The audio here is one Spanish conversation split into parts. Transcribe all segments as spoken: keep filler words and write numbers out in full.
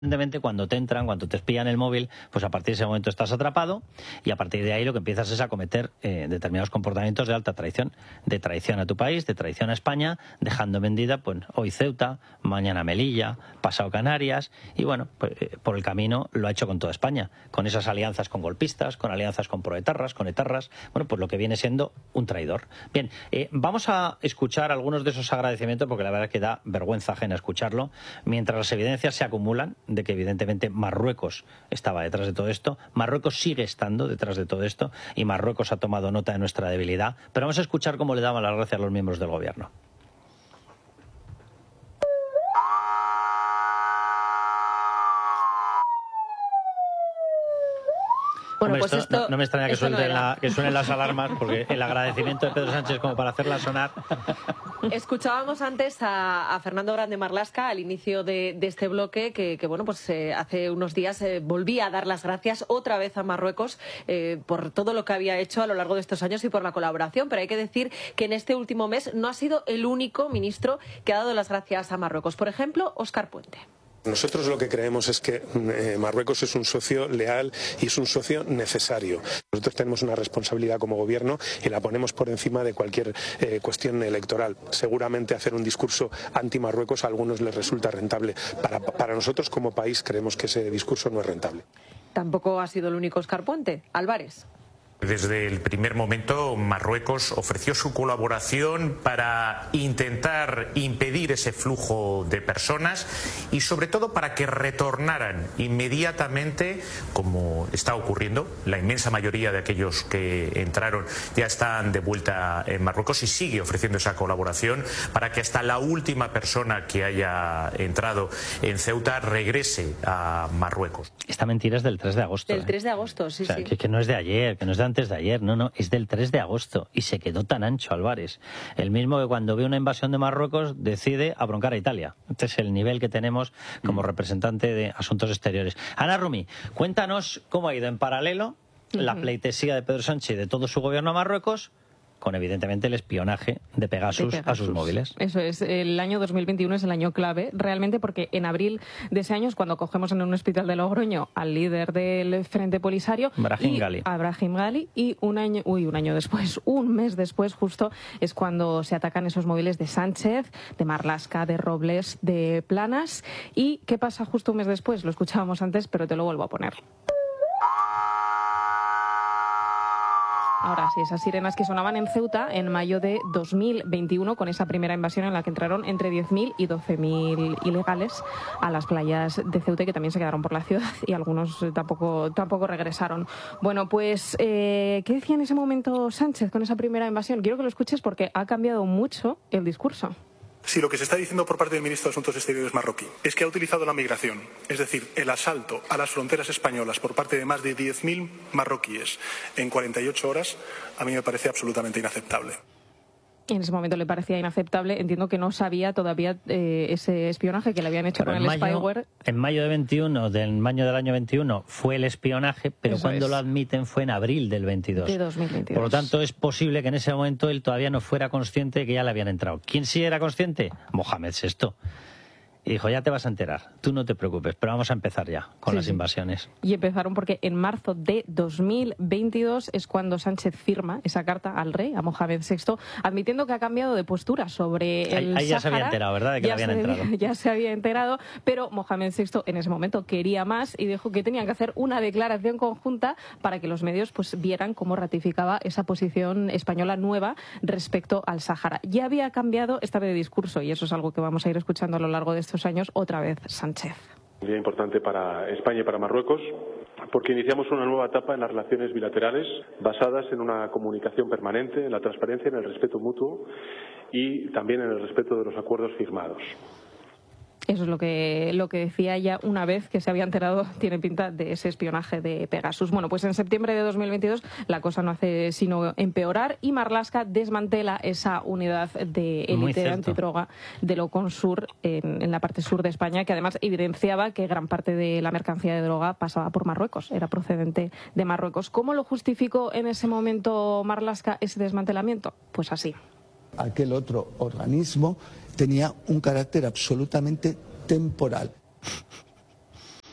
Evidentemente, cuando te entran, cuando te espían el móvil, pues a partir de ese momento estás atrapado y a partir de ahí lo que empiezas es a cometer eh, determinados comportamientos de alta traición, de traición a tu país, de traición a España, dejando vendida pues hoy Ceuta, mañana Melilla, pasado Canarias y bueno, pues, eh, por el camino lo ha hecho con toda España, con esas alianzas con golpistas, con alianzas con proetarras, con etarras, bueno, pues lo que viene siendo un traidor. Bien, eh, vamos a escuchar algunos de esos agradecimientos porque la verdad es que da vergüenza ajena escucharlo, mientras las evidencias se acumulan de que evidentemente Marruecos estaba detrás de todo esto, Marruecos sigue estando detrás de todo esto y Marruecos ha tomado nota de nuestra debilidad, pero vamos a escuchar cómo le daban las gracias a los miembros del gobierno. Bueno, Hombre, pues esto, esto, no, no me extraña que, esto suelten no la, que suenen las alarmas, porque el agradecimiento de Pedro Sánchez como para hacerla sonar. Escuchábamos antes a, a Fernando Grande Marlaska al inicio de, de este bloque que, que bueno, pues eh, hace unos días eh, volvía a dar las gracias otra vez a Marruecos eh, por todo lo que había hecho a lo largo de estos años y por la colaboración. Pero hay que decir que en este último mes no ha sido el único ministro que ha dado las gracias a Marruecos. Por ejemplo, Óscar Puente. Nosotros lo que creemos es que eh, Marruecos es un socio leal y es un socio necesario. Nosotros tenemos una responsabilidad como gobierno y la ponemos por encima de cualquier eh, cuestión electoral. Seguramente hacer un discurso anti-Marruecos a algunos les resulta rentable. Para, para nosotros como país creemos que ese discurso no es rentable. Tampoco ha sido el único Óscar Puente. Álvarez. Desde el primer momento, Marruecos ofreció su colaboración para intentar impedir ese flujo de personas y, sobre todo, para que retornaran inmediatamente, como está ocurriendo. La inmensa mayoría de aquellos que entraron ya están de vuelta en Marruecos y sigue ofreciendo esa colaboración para que hasta la última persona que haya entrado en Ceuta regrese a Marruecos. Esta mentira es del tres de agosto. Del ¿eh? tres de agosto, sí, o sea, sí. Que, que no es de ayer, que no es de antes de ayer, no, no, es del tres de agosto y se quedó tan ancho Álvarez. El mismo que cuando ve una invasión de Marruecos decide abroncar a Italia. Este es el nivel que tenemos como representante de Asuntos Exteriores. Ana Rumi, cuéntanos cómo ha ido en paralelo la pleitesía de Pedro Sánchez y de todo su gobierno a Marruecos, con evidentemente el espionaje de Pegasus, de Pegasus a sus móviles. Eso es, el año dos mil veintiuno es el año clave, realmente, porque en abril de ese año es cuando cogemos en un hospital de Logroño al líder del Frente Polisario, Brahim Ghali. A Brahim Ghali, y un año, uy, un año después, un mes después justo, es cuando se atacan esos móviles de Sánchez, de Marlaska, de Robles, de Planas. ¿Y qué pasa justo un mes después? Lo escuchábamos antes, pero te lo vuelvo a poner. Ahora sí, esas sirenas que sonaban en Ceuta en mayo de dos mil veintiuno, con esa primera invasión en la que entraron entre diez mil y doce mil ilegales a las playas de Ceuta, y que también se quedaron por la ciudad y algunos tampoco, tampoco regresaron. Bueno, pues, eh, ¿qué decía en ese momento Sánchez con esa primera invasión? Quiero que lo escuches porque ha cambiado mucho el discurso. Si lo que se está diciendo por parte del ministro de Asuntos Exteriores marroquí es que ha utilizado la migración, es decir, el asalto a las fronteras españolas por parte de más de diez mil marroquíes en cuarenta y ocho horas, a mí me parece absolutamente inaceptable. En ese momento le parecía inaceptable. Entiendo que no sabía todavía eh, ese espionaje que le habían hecho pero con el mayo, spyware. En mayo de veintiuno, del mayo del año veintiuno, fue el espionaje, pero Eso cuando es. lo admiten fue en abril del veintidós. De dos mil veintidós. Por lo tanto, es posible que en ese momento él todavía no fuera consciente de que ya le habían entrado. ¿Quién sí era consciente? Mohamed sexto. Y dijo, ya te vas a enterar, tú no te preocupes, pero vamos a empezar ya con Sí, las sí. invasiones. Y empezaron porque en marzo de dos mil veintidós es cuando Sánchez firma esa carta al rey, a Mohamed sexto, admitiendo que ha cambiado de postura sobre el Ahí, ahí ya se había Sáhara. enterado, ¿verdad?, de que Ya le habían se- entrado. Ya se había enterado, pero Mohamed sexto en ese momento quería más y dijo que tenían que hacer una declaración conjunta para que los medios pues vieran cómo ratificaba esa posición española nueva respecto al Sáhara. Ya había cambiado esta vez de discurso, y eso es algo que vamos a ir escuchando a lo largo de estos años otra vez Sánchez. Un día importante para España y para Marruecos, porque iniciamos una nueva etapa en las relaciones bilaterales basadas en una comunicación permanente, en la transparencia, en el respeto mutuo y también en el respeto de los acuerdos firmados. Eso es lo que, lo que decía ya una vez que se había enterado, tiene pinta, de ese espionaje de Pegasus. Bueno, pues en septiembre de dos mil veintidós la cosa no hace sino empeorar y Marlaska desmantela esa unidad de Muy élite cierto. antidroga de Loconsur en, en la parte sur de España, que además evidenciaba que gran parte de la mercancía de droga pasaba por Marruecos, era procedente de Marruecos. ¿Cómo lo justificó en ese momento Marlaska ese desmantelamiento? Pues así. Aquel otro organismo tenía un carácter absolutamente temporal.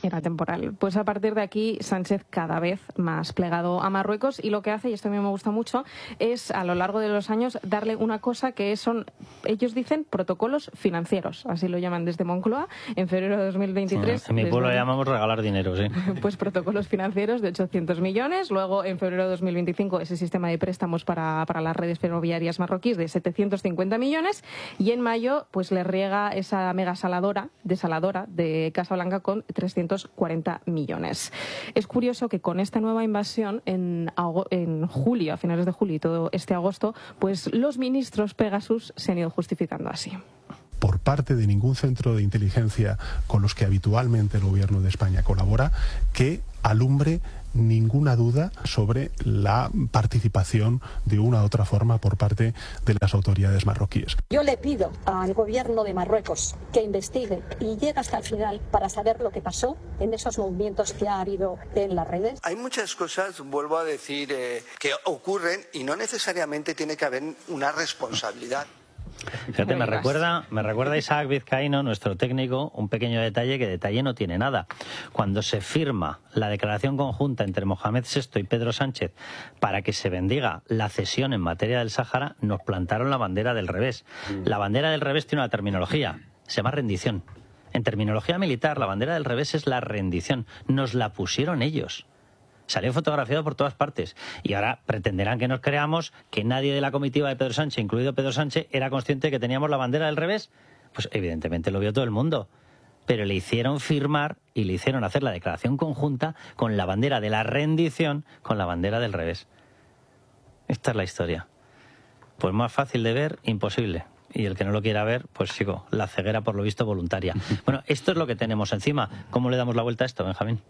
Era temporal. Pues a partir de aquí, Sánchez cada vez más plegado a Marruecos, y lo que hace, y esto a mí me gusta mucho, es a lo largo de los años darle una cosa que son, ellos dicen, protocolos financieros, así lo llaman desde Moncloa, en febrero de dos mil veintitrés. Sí, en mi pueblo lo llamamos regalar dinero, sí. Pues protocolos financieros de ochocientos millones, luego en febrero de dos mil veinticinco ese sistema de préstamos para, para las redes ferroviarias marroquíes de setecientos cincuenta millones, y en mayo pues le riega esa mega saladora, desaladora de Casablanca con trescientos cuarenta millones. Es curioso que con esta nueva invasión en, en julio, a finales de julio y todo este agosto, pues los ministros Pegasus se han ido justificando así. Por parte de ningún centro de inteligencia con los que habitualmente el gobierno de España colabora, que alumbre ninguna duda sobre la participación de una u otra forma por parte de las autoridades marroquíes. Yo le pido al gobierno de Marruecos que investigue y llegue hasta el final para saber lo que pasó en esos movimientos que ha habido en las redes. Hay muchas cosas, vuelvo a decir, eh, que ocurren y no necesariamente tiene que haber una responsabilidad. Fíjate, me recuerda, me recuerda Isaac Vizcaíno, nuestro técnico, un pequeño detalle que detalle no tiene nada. Cuando se firma la declaración conjunta entre Mohamed sexto y Pedro Sánchez para que se bendiga la cesión en materia del Sáhara, nos plantaron la bandera del revés. La bandera del revés tiene una terminología, se llama rendición. En terminología militar, la bandera del revés es la rendición. Nos la pusieron ellos. Salió fotografiado por todas partes. Y ahora pretenderán que nos creamos que nadie de la comitiva de Pedro Sánchez, incluido Pedro Sánchez, era consciente de que teníamos la bandera del revés. Pues evidentemente lo vio todo el mundo. Pero le hicieron firmar y le hicieron hacer la declaración conjunta con la bandera de la rendición, con la bandera del revés. Esta es la historia. Pues más fácil de ver, imposible. Y el que no lo quiera ver, pues sigo, la ceguera por lo visto voluntaria. Bueno, esto es lo que tenemos encima. ¿Cómo le damos la vuelta a esto, Benjamín?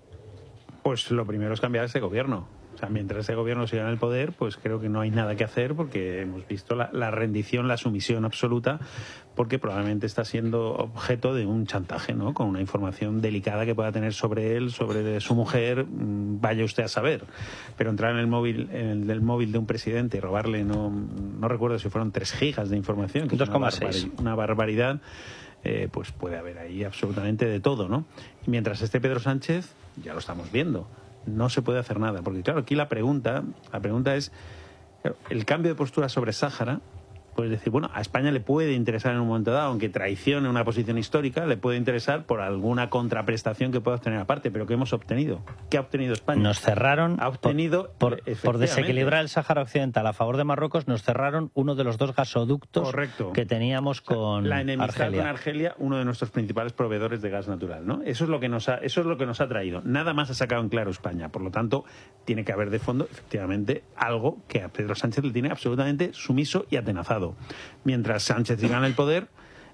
Pues lo primero es cambiar ese gobierno. O sea, mientras ese gobierno siga en el poder, pues creo que no hay nada que hacer, porque hemos visto la, la rendición, la sumisión absoluta, porque probablemente está siendo objeto de un chantaje, ¿no? Con una información delicada que pueda tener sobre él, sobre su mujer, vaya usted a saber. Pero entrar en el móvil, en el del móvil de un presidente y robarle, no, no recuerdo si fueron tres gigas de información, que es una, barbar, una barbaridad. Eh, pues puede haber ahí absolutamente de todo, ¿no? Y mientras esté Pedro Sánchez, ya lo estamos viendo, no se puede hacer nada, porque claro, aquí la pregunta, la pregunta es, claro, el cambio de postura sobre Sáhara, puedes decir, bueno, a España le puede interesar en un momento dado, aunque traicione una posición histórica, le puede interesar por alguna contraprestación que pueda obtener aparte, pero ¿qué hemos obtenido? ¿Qué ha obtenido España? Nos cerraron, ha obtenido, por, por, por desequilibrar el Sáhara Occidental a favor de Marruecos, nos cerraron uno de los dos gasoductos Correcto. que teníamos con o sea, la enemistad Argelia. con Argelia, uno de nuestros principales proveedores de gas natural, ¿no? Eso es lo que nos ha, eso es lo que nos ha traído. Nada más ha sacado en claro España. Por lo tanto, tiene que haber de fondo, efectivamente, algo que a Pedro Sánchez le tiene absolutamente sumiso y atenazado. Mientras Sánchez siga en el poder,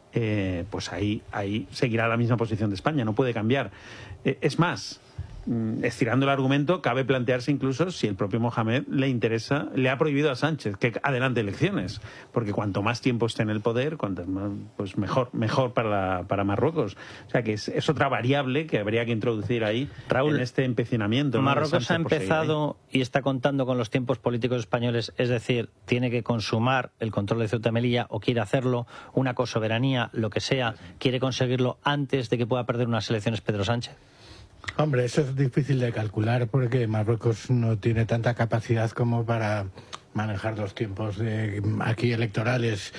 eh, pues ahí, ahí seguirá la misma posición de España, no puede cambiar. Eh, es más, estirando el argumento, cabe plantearse incluso si el propio Mohamed le interesa, le ha prohibido a Sánchez que adelante elecciones, porque cuanto más tiempo esté en el poder, cuanto más, pues mejor, mejor para, la, para Marruecos. O sea que es, es otra variable que habría que introducir ahí, Raúl, en este empecinamiento. Marruecos ¿no? ha empezado y está contando con los tiempos políticos españoles, es decir, tiene que consumar el control de Ceuta y Melilla, o quiere hacerlo, una cosoberanía, lo que sea, quiere conseguirlo antes de que pueda perder unas elecciones Pedro Sánchez. Hombre, eso es difícil de calcular porque Marruecos no tiene tanta capacidad como para manejar los tiempos de aquí electorales.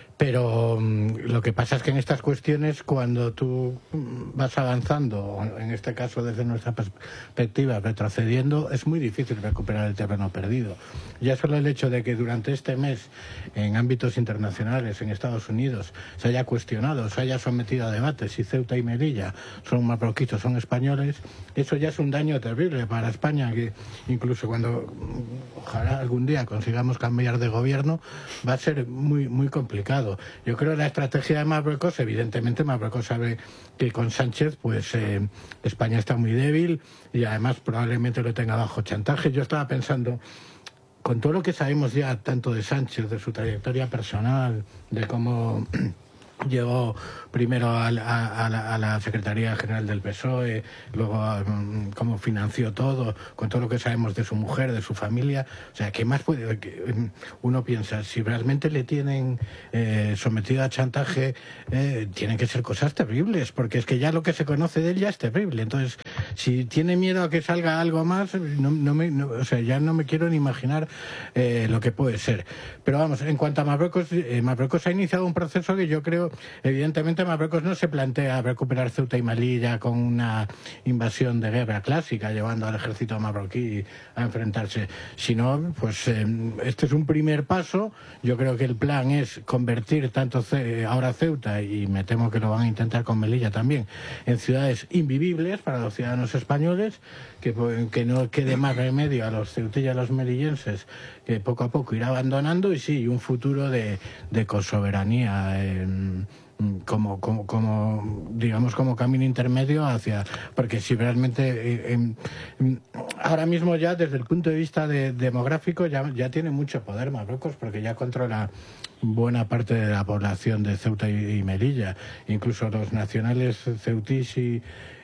Pero um, lo que pasa es que en estas cuestiones, cuando tú vas avanzando, en este caso desde nuestra perspectiva, retrocediendo, es muy difícil recuperar el terreno perdido. Ya solo el hecho de que durante este mes, en ámbitos internacionales, en Estados Unidos, se haya cuestionado, se haya sometido a debate si Ceuta y Melilla son marroquíes o son españoles, eso ya es un daño terrible para España, que incluso cuando ojalá algún día consigamos cambiar de gobierno, va a ser muy, muy complicado. Yo creo que la estrategia de Marruecos, evidentemente Marruecos sabe que con Sánchez pues eh, España está muy débil y además probablemente lo tenga bajo chantaje. Yo estaba pensando, con todo lo que sabemos ya tanto de Sánchez, de su trayectoria personal, de cómo llegó primero a, a, a, la, a la Secretaría General del P S O E, luego um, cómo financió todo, con todo lo que sabemos de su mujer, de su familia. O sea, ¿qué más puede? Uno piensa, si realmente le tienen eh, sometido a chantaje, eh, tienen que ser cosas terribles, porque es que ya lo que se conoce de él ya es terrible. Entonces, si tiene miedo a que salga algo más, no, no me, no, o sea, ya no me quiero ni imaginar eh, lo que puede ser. Pero vamos, en cuanto a Marruecos, eh, Marruecos ha iniciado un proceso que yo creo, evidentemente Marruecos no se plantea recuperar Ceuta y Melilla con una invasión de guerra clásica, llevando al ejército marroquí a enfrentarse, sino, pues, eh, este es un primer paso. Yo creo que el plan es convertir tanto Ce- ahora Ceuta, y me temo que lo van a intentar con Melilla también, en ciudades invivibles para los ciudadanos españoles, que, que no quede más remedio a los ceutillas y a los melillenses, que poco a poco irá abandonando, y sí, un futuro de, de cosoberanía eh, como, como, como, digamos, como camino intermedio hacia... Porque si realmente... Eh, eh, ahora mismo ya, desde el punto de vista de, demográfico, ya, ya tiene mucho poder Marruecos, porque ya controla buena parte de la población de Ceuta y, y Melilla. Incluso los nacionales ceutís y,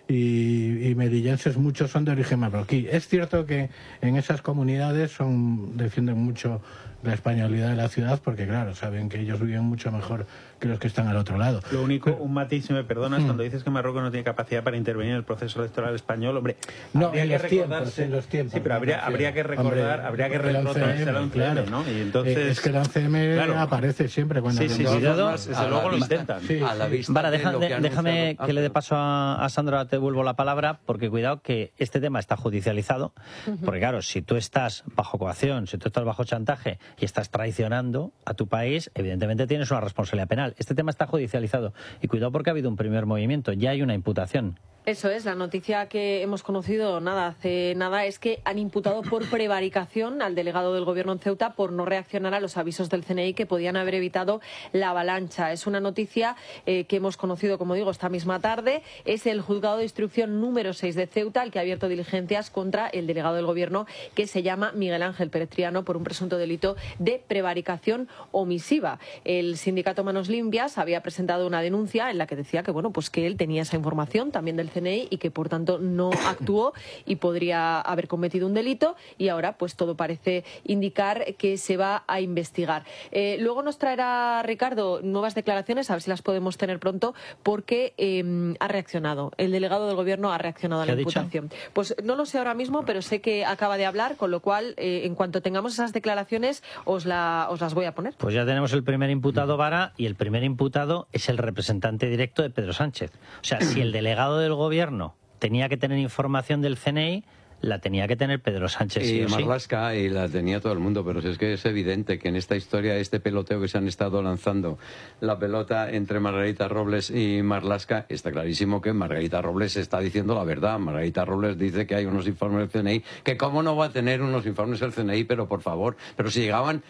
y, y melillenses, muchos son de origen marroquí. Es cierto que en esas comunidades son defienden mucho la españolidad de la ciudad, porque claro, saben que ellos viven mucho mejor que los que están al otro lado. Lo único, un matiz, si me perdonas, mm. cuando dices que Marruecos no tiene capacidad para intervenir en el proceso electoral español, hombre, no, habría en que los tiempos, en los tiempos. Sí, pero habría, habría que recordar, hombre, habría que recordarse la O N C M, claro, ¿no? Y entonces, eh, es que la O N C M claro, aparece siempre cuando... Sí, sí, sí, desde luego lo intentan. Sí, a la vista Vara, de deja, lo que de, ha déjame anunciado... que ah, le dé paso a, a Sandra, te vuelvo la palabra, porque cuidado que este tema está judicializado, uh-huh. porque claro, si tú estás bajo coacción, si tú estás bajo chantaje y estás traicionando a tu país, evidentemente tienes una responsabilidad penal. Este tema está judicializado y cuidado porque ha habido un primer movimiento, ya hay una imputación. Eso es, la noticia que hemos conocido nada hace nada es que han imputado por prevaricación al delegado del Gobierno en Ceuta por no reaccionar a los avisos del C N I que podían haber evitado la avalancha. Es una noticia eh, que hemos conocido, como digo, esta misma tarde. Es el Juzgado de Instrucción número seis de Ceuta el que ha abierto diligencias contra el delegado del Gobierno, que se llama Miguel Ángel Pérez Triano, por un presunto delito de prevaricación omisiva. El sindicato Manos Limpias había presentado una denuncia en la que decía que, bueno, pues que él tenía esa información también del C N I y que por tanto no actuó y podría haber cometido un delito, y ahora pues todo parece indicar que se va a investigar. Eh, luego nos traerá Ricardo nuevas declaraciones, a ver si las podemos tener pronto, porque eh, ha reaccionado, el delegado del Gobierno ha reaccionado a la imputación. Pues no lo sé ahora mismo, pero sé que acaba de hablar, con lo cual eh, en cuanto tengamos esas declaraciones os, la, os las voy a poner. Pues ya tenemos el primer imputado, Vara, y el primer imputado es el representante directo de Pedro Sánchez. O sea, si el delegado del Gobierno tenía que tener información del C N I, la tenía que tener Pedro Sánchez. Y sí o Marlaska, sí. y la tenía todo el mundo, pero si es que es evidente que en esta historia, este peloteo que se han estado lanzando, la pelota entre Margarita Robles y Marlaska, está clarísimo que Margarita Robles está diciendo la verdad. Margarita Robles dice que hay unos informes del C N I, que cómo no va a tener unos informes del C N I, pero por favor, pero si llegaban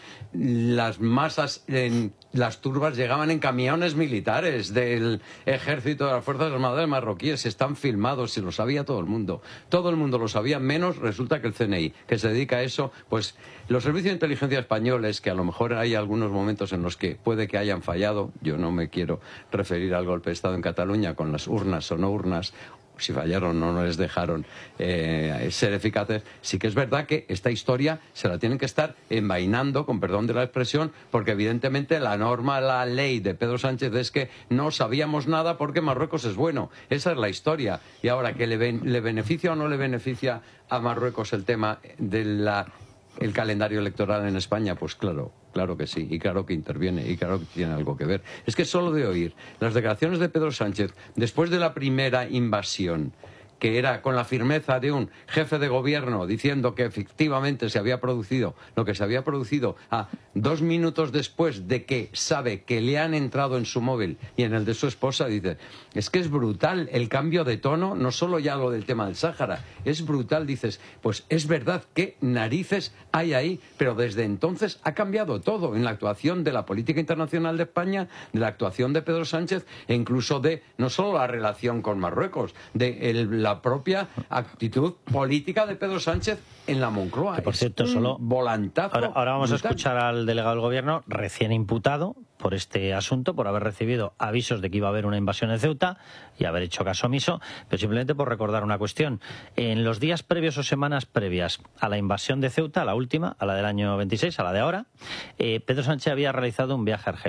las masas, en las turbas llegaban en camiones militares del ejército, de las Fuerzas Armadas marroquíes, están filmados, se lo sabía todo el mundo, todo el mundo lo sabía, menos resulta que el C N I, que se dedica a eso, pues los servicios de inteligencia españoles, que a lo mejor hay algunos momentos en los que puede que hayan fallado, yo no me quiero referir al golpe de Estado en Cataluña con las urnas o no urnas, si fallaron o no les dejaron eh, ser eficaces, sí que es verdad que esta historia se la tienen que estar envainando, con perdón de la expresión, porque evidentemente la norma, la ley de Pedro Sánchez es que no sabíamos nada porque Marruecos es bueno. Esa es la historia. Y ahora, ¿que le, ben, le beneficia o no le beneficia a Marruecos el tema de la el calendario electoral en España? Pues claro, claro que sí, y claro que interviene, y claro que tiene algo que ver. Es que solo de oír las declaraciones de Pedro Sánchez después de la primera invasión, que era con la firmeza de un jefe de gobierno diciendo que efectivamente se había producido lo que se había producido, a dos minutos después de que sabe que le han entrado en su móvil y en el de su esposa, dice, es que es brutal el cambio de tono, no solo ya lo del tema del Sáhara, es brutal, dices, pues es verdad que narices hay ahí, pero desde entonces ha cambiado todo en la actuación de la política internacional de España, de la actuación de Pedro Sánchez, e incluso de no solo la relación con Marruecos, de el, la la propia actitud política de Pedro Sánchez en la Moncloa. Que por cierto, solo volantazo. Ahora, ahora vamos brutal. a escuchar al delegado del Gobierno recién imputado por este asunto, por haber recibido avisos de que iba a haber una invasión en Ceuta y haber hecho caso omiso, pero simplemente por recordar una cuestión. En los días previos o semanas previas a la invasión de Ceuta, a la última, a la del año veintiséis, a la de ahora, eh, Pedro Sánchez había realizado un viaje a Argelia.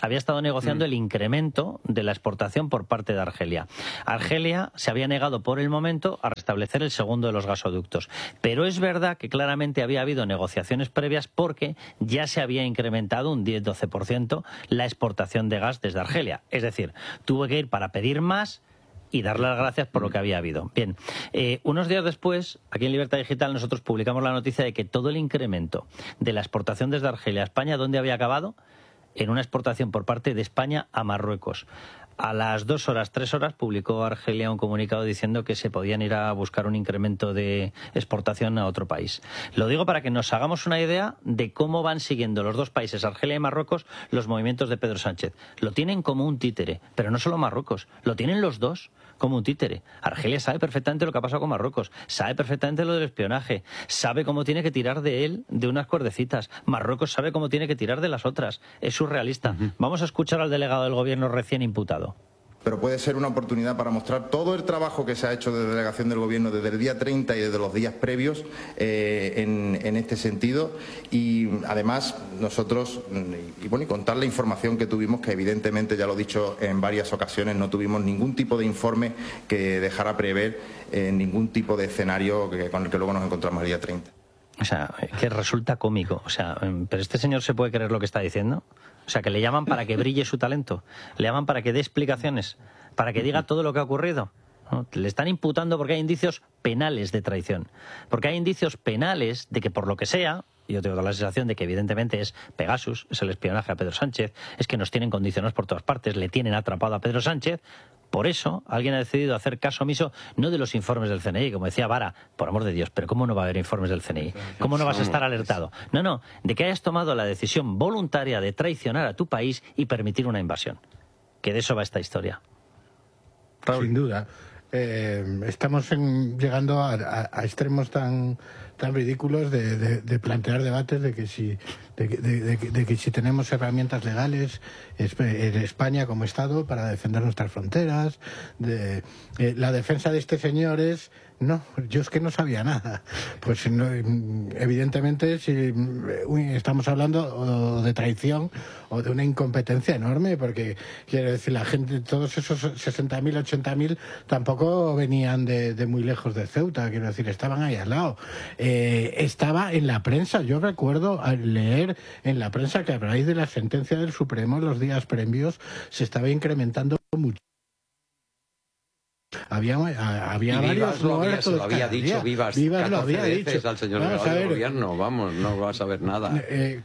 había estado negociando mm. el incremento de la exportación por parte de Argelia. Argelia se había negado por el momento a restablecer el segundo de los gasoductos. Pero es verdad que claramente había habido negociaciones previas porque ya se había incrementado un diez a doce por ciento la exportación de gas desde Argelia. Es decir, tuvo que ir para pedir más y darle las gracias por lo que había habido. Bien, eh, unos días después, aquí en Libertad Digital, nosotros publicamos la noticia de que todo el incremento de la exportación desde Argelia a España, ¿dónde había acabado? En una exportación por parte de España a Marruecos. A las dos horas, tres horas, publicó Argelia un comunicado diciendo que se podían ir a buscar un incremento de exportación a otro país. Lo digo para que nos hagamos una idea de cómo van siguiendo los dos países, Argelia y Marruecos, los movimientos de Pedro Sánchez. Lo tienen como un títere, pero no solo Marruecos, lo tienen los dos como un títere. Argelia sabe perfectamente lo que ha pasado con Marruecos, sabe perfectamente lo del espionaje, sabe cómo tiene que tirar de él de unas cuerdecitas. Marruecos sabe cómo tiene que tirar de las otras. Es surrealista. Uh-huh. Vamos a escuchar al delegado del gobierno recién imputado. Pero puede ser una oportunidad para mostrar todo el trabajo que se ha hecho de delegación del Gobierno desde el día treinta y desde los días previos eh, en, en este sentido. Y además nosotros, y bueno, y contar la información que tuvimos, que evidentemente, ya lo he dicho en varias ocasiones, no tuvimos ningún tipo de informe que dejara prever eh, ningún tipo de escenario que, con el que luego nos encontramos el día treinta. O sea, que resulta cómico. O sea, ¿pero este señor se puede creer lo que está diciendo? O sea, que le llaman para que brille su talento, le llaman para que dé explicaciones, para que diga todo lo que ha ocurrido. ¿No? Le están imputando porque hay indicios penales de traición, porque hay indicios penales de que por lo que sea, yo tengo la sensación de que evidentemente es Pegasus, es el espionaje a Pedro Sánchez, es que nos tienen condicionados por todas partes, le tienen atrapado a Pedro Sánchez. Por eso alguien ha decidido hacer caso omiso no de los informes del C N I, como decía Vara, por amor de Dios, pero ¿cómo no va a haber informes del C N I? ¿Cómo no vas a estar alertado? No, no, de que hayas tomado la decisión voluntaria de traicionar a tu país y permitir una invasión. Que de eso va esta historia. Raúl. Sin duda. Eh, estamos en, llegando a, a, a extremos tan tan ridículos de, de, de plantear debates de que si de, de, de, de que si tenemos herramientas legales en España como Estado para defender nuestras fronteras, de eh, la defensa de este señor es no, yo es que no sabía nada. Pues no, evidentemente si estamos hablando de traición o de una incompetencia enorme, porque quiero decir, la gente, todos esos sesenta mil, ochenta mil tampoco venían de, de muy lejos de Ceuta, quiero decir, estaban ahí al lado. Eh, estaba en la prensa, yo recuerdo leer en la prensa que a raíz de la sentencia del Supremo los días previos se estaba incrementando mucho. Había, había y varios Vivas lo había, se lo había dicho Vivas, Vivas lo había veces dicho al señor vamos delegado a ver, del gobierno, vamos, no vas a ver nada. Eh,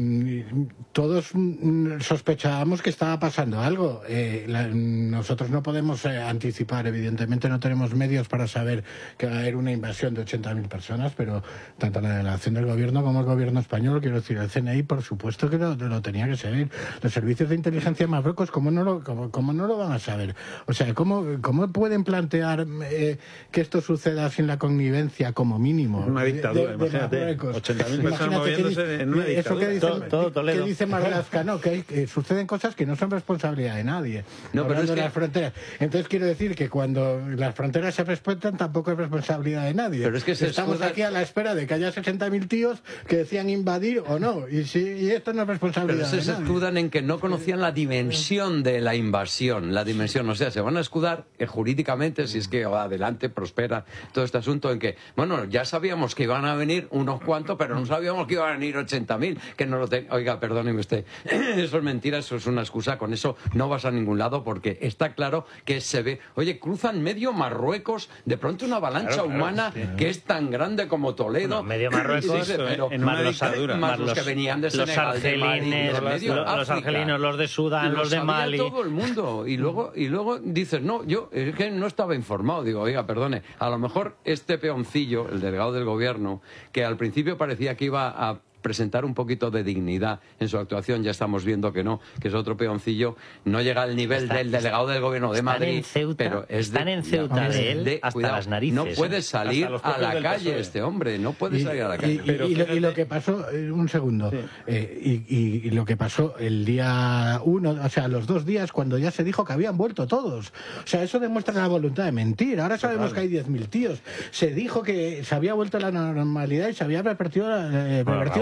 todos sospechábamos que estaba pasando algo. Eh, la, nosotros no podemos eh, anticipar, evidentemente no tenemos medios para saber que va a haber una invasión de ochenta mil personas, pero tanto la delegación del gobierno como el gobierno español, quiero decir, el C N I, por supuesto que lo, lo tenía que saber. Los servicios de inteligencia de Marruecos, ¿cómo no lo, cómo, cómo no lo van a saber? O sea, ¿cómo, cómo pueden plantear eh, que esto suceda sin la connivencia como mínimo? Una dictadura, de, de, imagínate, ochenta mil personas moviéndose en una dictadura. Eso que dice, todo, todo Toledo. Que dice Marlaska, no, que, hay, que suceden cosas que no son responsabilidad de nadie, no, pero es de que... las fronteras. Entonces quiero decir que cuando las fronteras se respetan tampoco es responsabilidad de nadie. Pero es que se estamos escuda... aquí a la espera de que haya sesenta mil tíos que decían invadir o no, y, si, y esto no es responsabilidad pero de se nadie. escudan en que no conocían la dimensión de la invasión, la dimensión, o sea, se van a escudar eh, jurídicamente, si es que va adelante, prospera todo este asunto en que, bueno, ya sabíamos que iban a venir unos cuantos, pero no sabíamos que iban a venir ochenta mil, que no lo ten... Oiga, perdóneme usted, eso es mentira, eso es una excusa, con eso no vas a ningún lado porque está claro que se ve, oye, cruzan medio Marruecos, de pronto una avalancha claro, claro, humana sí, que es tan grande como Toledo. Bueno, medio Marruecos, sí, pero, en una dictadura. Más los que venían de Senegal, los argelines, de Mali, los, los argelinos, los de Sudán, los de Mali. Todo el mundo. Y luego, y luego dices, no, yo es que no estaba informado. Digo, oiga, perdone, a lo mejor este peoncillo, el delegado del gobierno, que al principio parecía que iba a presentar un poquito de dignidad en su actuación, ya estamos viendo que no, que es otro peoncillo, no llega al nivel está, del delegado del gobierno de Madrid, en Ceuta, pero es de, están en Ceuta de él de, hasta cuidado, las narices. No puede salir a la calle este hombre, no puede y, salir a la calle. Y, pero y, y, y lo que pasó, un segundo, sí. eh, y, y, y lo que pasó el día uno, o sea, los dos días cuando ya se dijo que habían vuelto todos, o sea, eso demuestra la voluntad de mentir. Ahora sabemos claro. que hay diez mil tíos, se dijo que se había vuelto a la normalidad y se había revertido, eh, revertido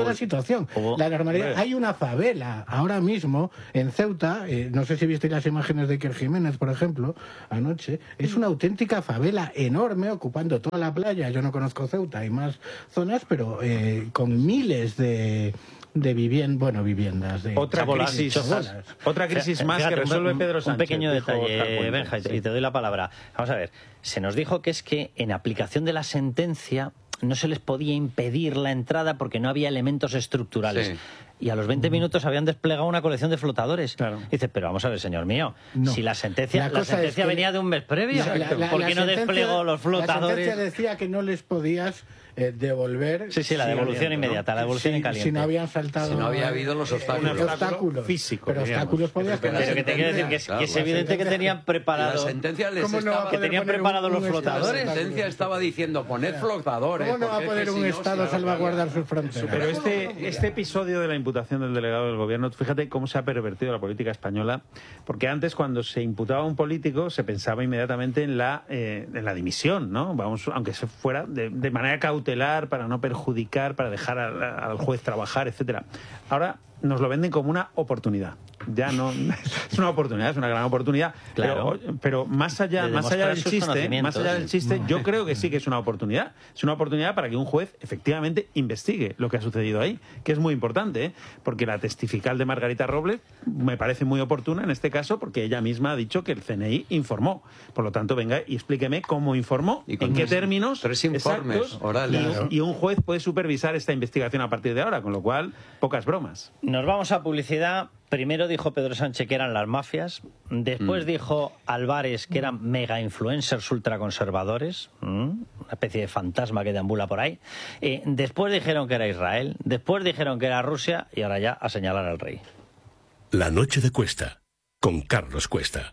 la situación. Hubo, la normalidad. hombre. Hay una favela ahora mismo en Ceuta, eh, no sé si visteis las imágenes de Iker Jiménez, por ejemplo, anoche, es una auténtica favela enorme ocupando toda la playa. Yo no conozco Ceuta, hay más zonas, pero eh, con miles de... de viviendas, bueno, viviendas de otra chabolas, crisis, chabolas. otra crisis más Fíjate, que resuelve un, Pedro Sánchez. Un pequeño dijo detalle, Carpuente. Benja, y te- Sí. y te doy la palabra. Vamos a ver, se nos dijo que es que en aplicación de la sentencia no se les podía impedir la entrada porque no había elementos estructurales. Sí. Y a los veinte minutos habían desplegado una colección de flotadores. Claro. Dice, pero vamos a ver, señor mío, No. si la sentencia, La la cosa sentencia es que- venía de un mes previo, La- la- la- ¿por qué la no sentencia- desplegó los La flotadores? sentencia decía que no les podías eh, devolver. Sí, sí, la si devolución habían- inmediata, la devolución si, en caliente. Si no habían saltado. Si no había habido los eh, obstáculos. los obstáculos físico, Pero digamos. obstáculos podías Pero poner. Pero que te quiero decir que es, Claro, que es la evidente que sentencia- tenían preparado... La sentencia les ¿Cómo no va a estaba... que poder tenían poner preparados un- los un estado flotadores. La sentencia estaba diciendo poner flotadores. ¿Cómo no va a porque es poder que un si no, Estado si salvaguardar sus fronteras? Pero este, este episodio de la imputación del delegado del gobierno, fíjate cómo se ha pervertido la política española, porque antes cuando se imputaba a un político se pensaba inmediatamente en la, eh, en la dimisión, ¿no? Vamos, aunque se fuera de, de manera cautelar para no perjudicar, para dejar al, al juez trabajar, etcétera. Ahora nos lo venden como una oportunidad. Ya no es una oportunidad, es una gran oportunidad. Claro. Pero, pero más allá, De más allá demostrar del sus chiste, conocimientos. más allá del chiste, yo creo que sí que es una oportunidad. Es una oportunidad para que un juez efectivamente investigue lo que ha sucedido ahí, que es muy importante, ¿eh? Porque la testifical de Margarita Robles me parece muy oportuna en este caso, porque ella misma ha dicho que el C N I informó. Por lo tanto, venga y explíqueme cómo informó, Y con en qué tres- términos tres informes exactos, orales. y, Claro. y un juez puede supervisar esta investigación a partir de ahora, con lo cual, pocas bromas. Nos vamos a publicidad. Primero dijo Pedro Sánchez que eran las mafias, después Mm. dijo Álvarez que eran mega influencers ultraconservadores, mm, una especie de fantasma que deambula por ahí. Eh, después dijeron que era Israel, después dijeron que era Rusia y ahora ya a señalar al rey. La noche de Cuesta, con Carlos Cuesta.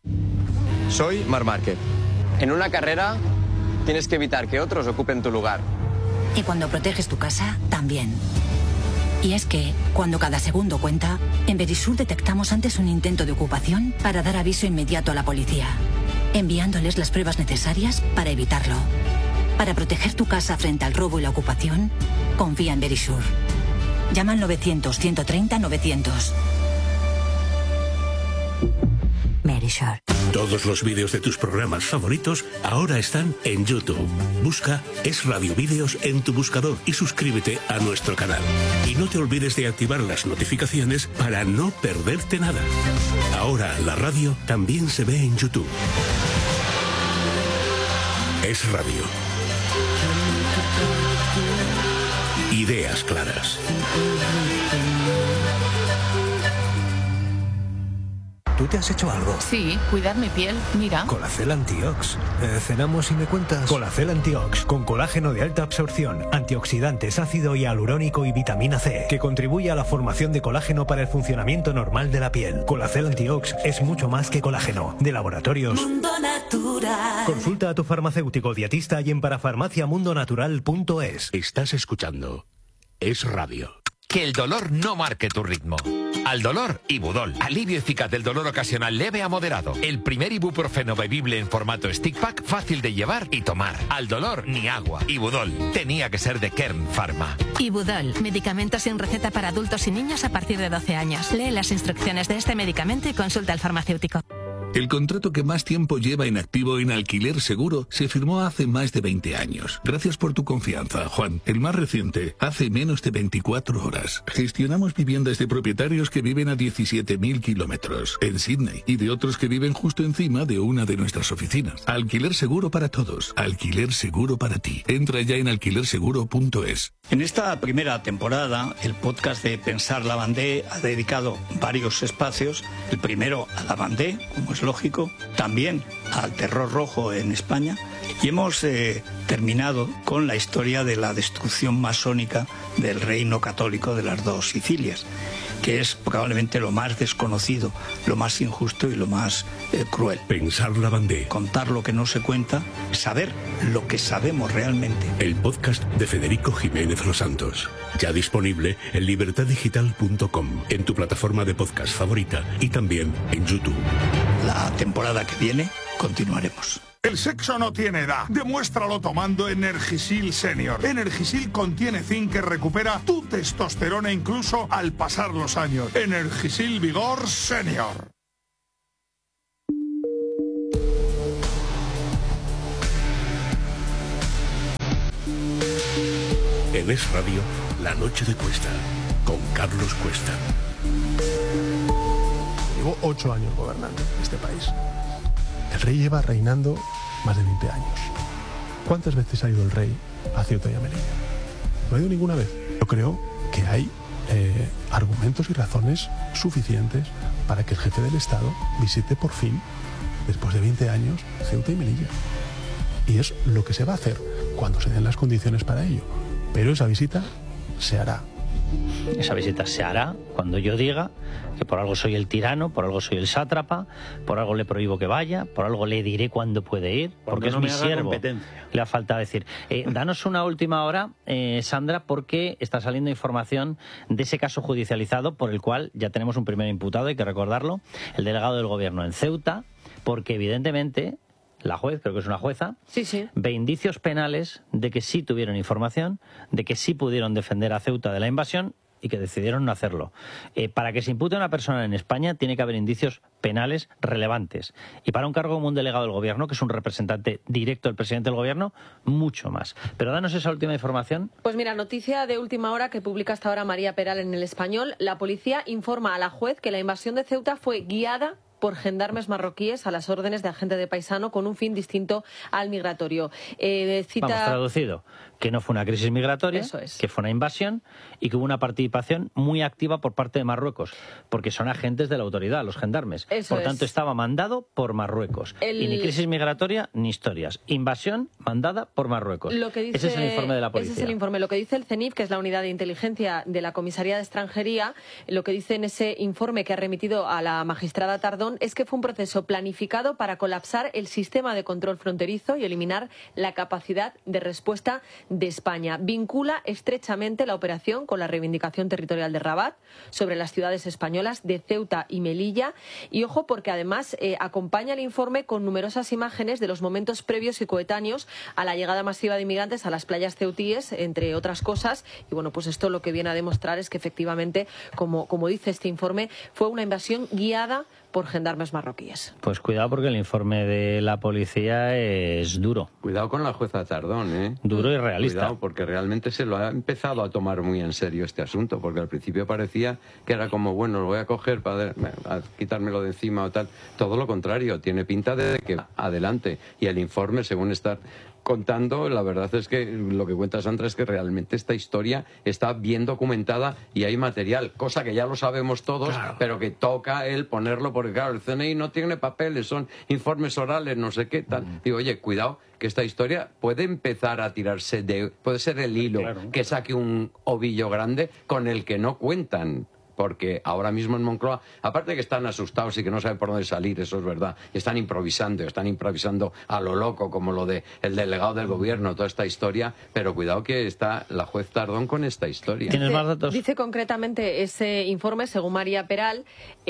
Soy Marc Márquez. En una carrera tienes que evitar que otros ocupen tu lugar. Y cuando proteges tu casa, también. Y es que, cuando cada segundo cuenta, en Verisur detectamos antes un intento de ocupación para dar aviso inmediato a la policía, enviándoles las pruebas necesarias para evitarlo. Para proteger tu casa frente al robo y la ocupación, confía en Verisur. Llama al novecientos, ciento treinta, novecientos. Verisur. Todos los vídeos de tus programas favoritos ahora están en YouTube. Busca Es Radio Vídeos en tu buscador y suscríbete a nuestro canal. Y no te olvides de activar las notificaciones para no perderte nada. Ahora la radio también se ve en YouTube. Es Radio. Ideas claras. ¿Tú te has hecho algo? Sí, cuidar mi piel, mira. Colacel Antiox. Eh, cenamos y me cuentas. Colacel Antiox, con colágeno de alta absorción, antioxidantes, ácido hialurónico y vitamina C, que contribuye a la formación de colágeno para el funcionamiento normal de la piel. Colacel Antiox es mucho más que colágeno. De laboratorios. Mundo Natural. Consulta a tu farmacéutico dietista y en parafarmaciamundonatural punto es. Estás escuchando Es Radio. Que el dolor no marque tu ritmo. Al dolor, Ibudol. Alivio eficaz del dolor ocasional leve a moderado. El primer ibuprofeno bebible en formato stick pack, fácil de llevar y tomar. Al dolor, ni agua. Ibudol. Tenía que ser de Kern Pharma. Ibudol, medicamento sin receta para adultos y niños a partir de doce años. Lee las instrucciones de este medicamento y consulta al farmacéutico. El contrato que más tiempo lleva en activo en Alquiler Seguro se firmó hace más de veinte años. Gracias por tu confianza, Juan. El más reciente, hace menos de veinticuatro horas. Gestionamos viviendas de propietarios que viven a diecisiete mil kilómetros en Sydney y de otros que viven justo encima de una de nuestras oficinas. Alquiler Seguro para todos. Alquiler Seguro para ti. Entra ya en alquiler seguro punto es. En esta primera temporada, el podcast de Pensar Lavandé ha dedicado varios espacios. El primero a Lavandé, como es lógico, también al terror rojo en España, y hemos eh, terminado con la historia de la destrucción masónica del reino católico de las dos Sicilias, que es probablemente lo más desconocido, lo más injusto y lo más eh, cruel. Pensar Lavandé. Contar lo que no se cuenta, saber lo que sabemos realmente. El podcast de Federico Jiménez Los Santos. Ya disponible en libertad digital punto com, en tu plataforma de podcast favorita y también en YouTube. La temporada que viene continuaremos. El sexo no tiene edad. Demuéstralo tomando Energisil Senior. Energisil contiene zinc que recupera tu testosterona incluso al pasar los años. Energisil Vigor Senior. En Es Radio, La Noche de Cuesta, con Carlos Cuesta. Llevo ocho años gobernando este país. El rey lleva reinando más de veinte años. ¿Cuántas veces ha ido el rey a Ceuta y a Melilla? No ha ido ninguna vez. Yo creo que hay eh, argumentos y razones suficientes para que el jefe del Estado visite por fin, después de veinte años, Ceuta y Melilla. Y es lo que se va a hacer cuando se den las condiciones para ello. Pero esa visita se hará. Esa visita se hará cuando yo diga que por algo soy el tirano, por algo soy el sátrapa, por algo le prohíbo que vaya, por algo le diré cuándo puede ir, porque Cuando no es me mi haga siervo. competencia. Le ha faltado decir. Eh, danos una última hora, eh, Sandra, porque está saliendo información de ese caso judicializado por el cual ya tenemos un primer imputado, hay que recordarlo, el delegado del gobierno en Ceuta, porque evidentemente la juez, creo que es una jueza, sí, sí. ve indicios penales de que sí tuvieron información, de que sí pudieron defender a Ceuta de la invasión y que decidieron no hacerlo. Eh, para que se impute a una persona en España tiene que haber indicios penales relevantes. Y para un cargo como un delegado del gobierno, que es un representante directo del presidente del gobierno, mucho más. Pero danos esa última información. Pues mira, noticia de última hora que publica hasta ahora María Peral en El Español. La policía informa a la juez que la invasión de Ceuta fue guiada por gendarmes marroquíes a las órdenes de agente de paisano con un fin distinto al migratorio. Eh, cita... Vamos, traducido, que no fue una crisis migratoria, Eso es. que fue una invasión y que hubo una participación muy activa por parte de Marruecos, porque son agentes de la autoridad, los gendarmes. Eso por tanto, es. estaba mandado por Marruecos. El- Y ni crisis migratoria ni historias. Invasión mandada por Marruecos. Lo que dice, Ese es el informe de la policía. Ese es el informe. Lo que dice el CENIF, que es la unidad de inteligencia de la Comisaría de Extranjería, lo que dice en ese informe que ha remitido a la magistrada Tardón es que fue un proceso planificado para colapsar el sistema de control fronterizo y eliminar la capacidad de respuesta de España. Vincula estrechamente la operación con la reivindicación territorial de Rabat sobre las ciudades españolas de Ceuta y Melilla. Y ojo, porque además eh, acompaña el informe con numerosas imágenes de los momentos previos y coetáneos a la llegada masiva de inmigrantes a las playas ceutíes, entre otras cosas. Y bueno, pues esto lo que viene a demostrar es que efectivamente, como, como dice este informe, fue una invasión guiada por gendarmes marroquíes. Pues cuidado, porque el informe de la policía es duro. Cuidado con la jueza Tardón, ¿eh? Duro y realista. Cuidado, porque realmente se lo ha empezado a tomar muy en serio este asunto, porque al principio parecía que era como, bueno, lo voy a coger para a quitármelo de encima o tal. Todo lo contrario, tiene pinta de que adelante. Y el informe, según está contando, la verdad es que lo que cuenta Sandra es que realmente esta historia está bien documentada y hay material, cosa que ya lo sabemos todos, claro, pero que toca el ponerlo, porque claro, el C N I no tiene papeles, son informes orales, no sé qué tal. Mm. Digo, oye, cuidado, que esta historia puede empezar a tirarse de... puede ser el hilo, claro, que saque un ovillo grande con el que no cuentan. Porque ahora mismo en Moncloa, aparte de que están asustados y que no saben por dónde salir, eso es verdad, están improvisando, están improvisando a lo loco, como lo de el delegado del gobierno, toda esta historia, pero cuidado que está la juez Tardón con esta historia. ¿Tienes más datos? Dice concretamente ese informe, según María Peral,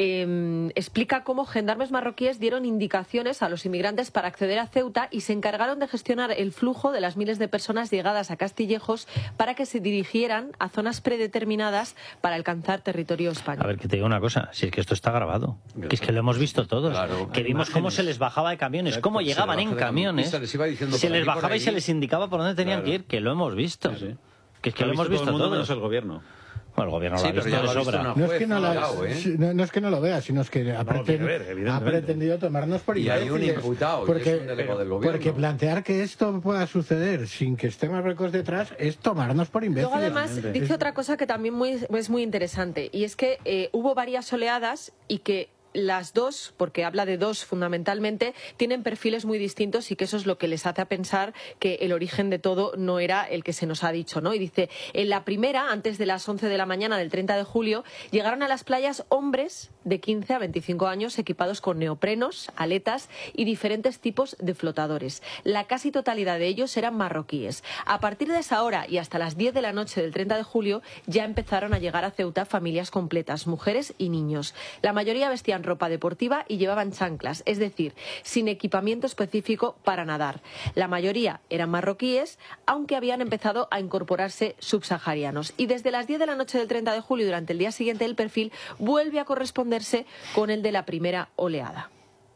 eh, explica cómo gendarmes marroquíes dieron indicaciones a los inmigrantes para acceder a Ceuta y se encargaron de gestionar el flujo de las miles de personas llegadas a Castillejos para que se dirigieran a zonas predeterminadas para alcanzar territorio español. A ver, que te digo una cosa, si es que esto está grabado, que es que lo hemos visto todos, claro, que vimos imágenes, cómo se les bajaba de camiones, claro, cómo llegaban en camiones, se les, iba diciendo se les bajaba y se les indicaba por dónde tenían, claro, que ir, que lo hemos visto, sí, sí. que es que lo, lo hemos visto todo. Menos el gobierno. Bueno, el gobierno sí, lo ha visto de sobra. No es, que no, la, ¿eh? no, no es que no lo vea, sino es que ha, no, preten, ver, ha pretendido tomarnos por imbéciles. Y hay un imputado, porque, y es un delegado del gobierno. Porque plantear que esto pueda suceder sin que esté Marruecos detrás es tomarnos por imbéciles. Luego además dice otra cosa que también muy, es muy interesante, y es que eh, hubo varias oleadas y que las dos, porque habla de dos fundamentalmente, tienen perfiles muy distintos y que eso es lo que les hace a pensar que el origen de todo no era el que se nos ha dicho, ¿no? Y dice, en la primera, antes de las once de la mañana del treinta de julio, llegaron a las playas hombres de quince a veinticinco años equipados con neoprenos, aletas y diferentes tipos de flotadores. La casi totalidad de ellos eran marroquíes. A partir de esa hora y hasta las diez de la noche del treinta de julio ya empezaron a llegar a Ceuta familias completas, mujeres y niños. La mayoría vestían vestían ropa deportiva y llevaban chanclas, es decir, sin equipamiento específico para nadar. La mayoría eran marroquíes, aunque habían empezado a incorporarse subsaharianos. Y desde las diez de la noche del treinta de julio, durante el día siguiente, el perfil vuelve a corresponderse con el de la primera oleada.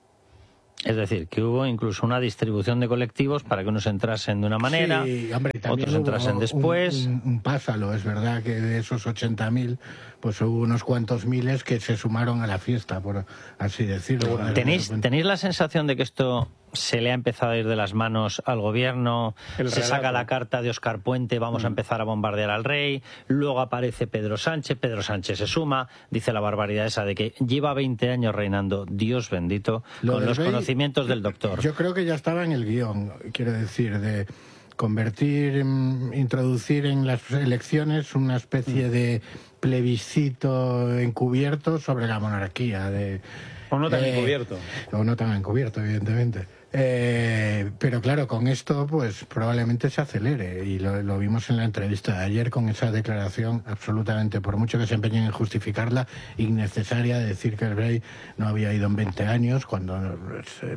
Es decir, que hubo incluso una distribución de colectivos para que unos entrasen de una manera, sí, hombre, otros entrasen después. Un, un, un pásalo, es verdad que de esos ochenta mil, pues hubo unos cuantos miles que se sumaron a la fiesta, por así decirlo. ¿Tenéis, ¿Tenéis la sensación de que esto se le ha empezado a ir de las manos al gobierno? El se relato. Saca la carta de Óscar Puente, vamos mm. a empezar a bombardear al rey, luego aparece Pedro Sánchez, Pedro Sánchez se suma, dice la barbaridad esa de que lleva veinte años reinando, Dios bendito, Lo con los rey, conocimientos del doctor. Yo creo que ya estaba en el guión, quiero decir, de convertir, introducir en las elecciones una especie mm. de plebiscito encubierto sobre la monarquía. De, o no tan eh, encubierto. O no tan encubierto, evidentemente. Eh, pero claro, con esto pues probablemente se acelere y lo, lo vimos en la entrevista de ayer con esa declaración absolutamente, por mucho que se empeñen en justificarla, innecesaria, de decir que el rey no había ido en veinte años cuando eh,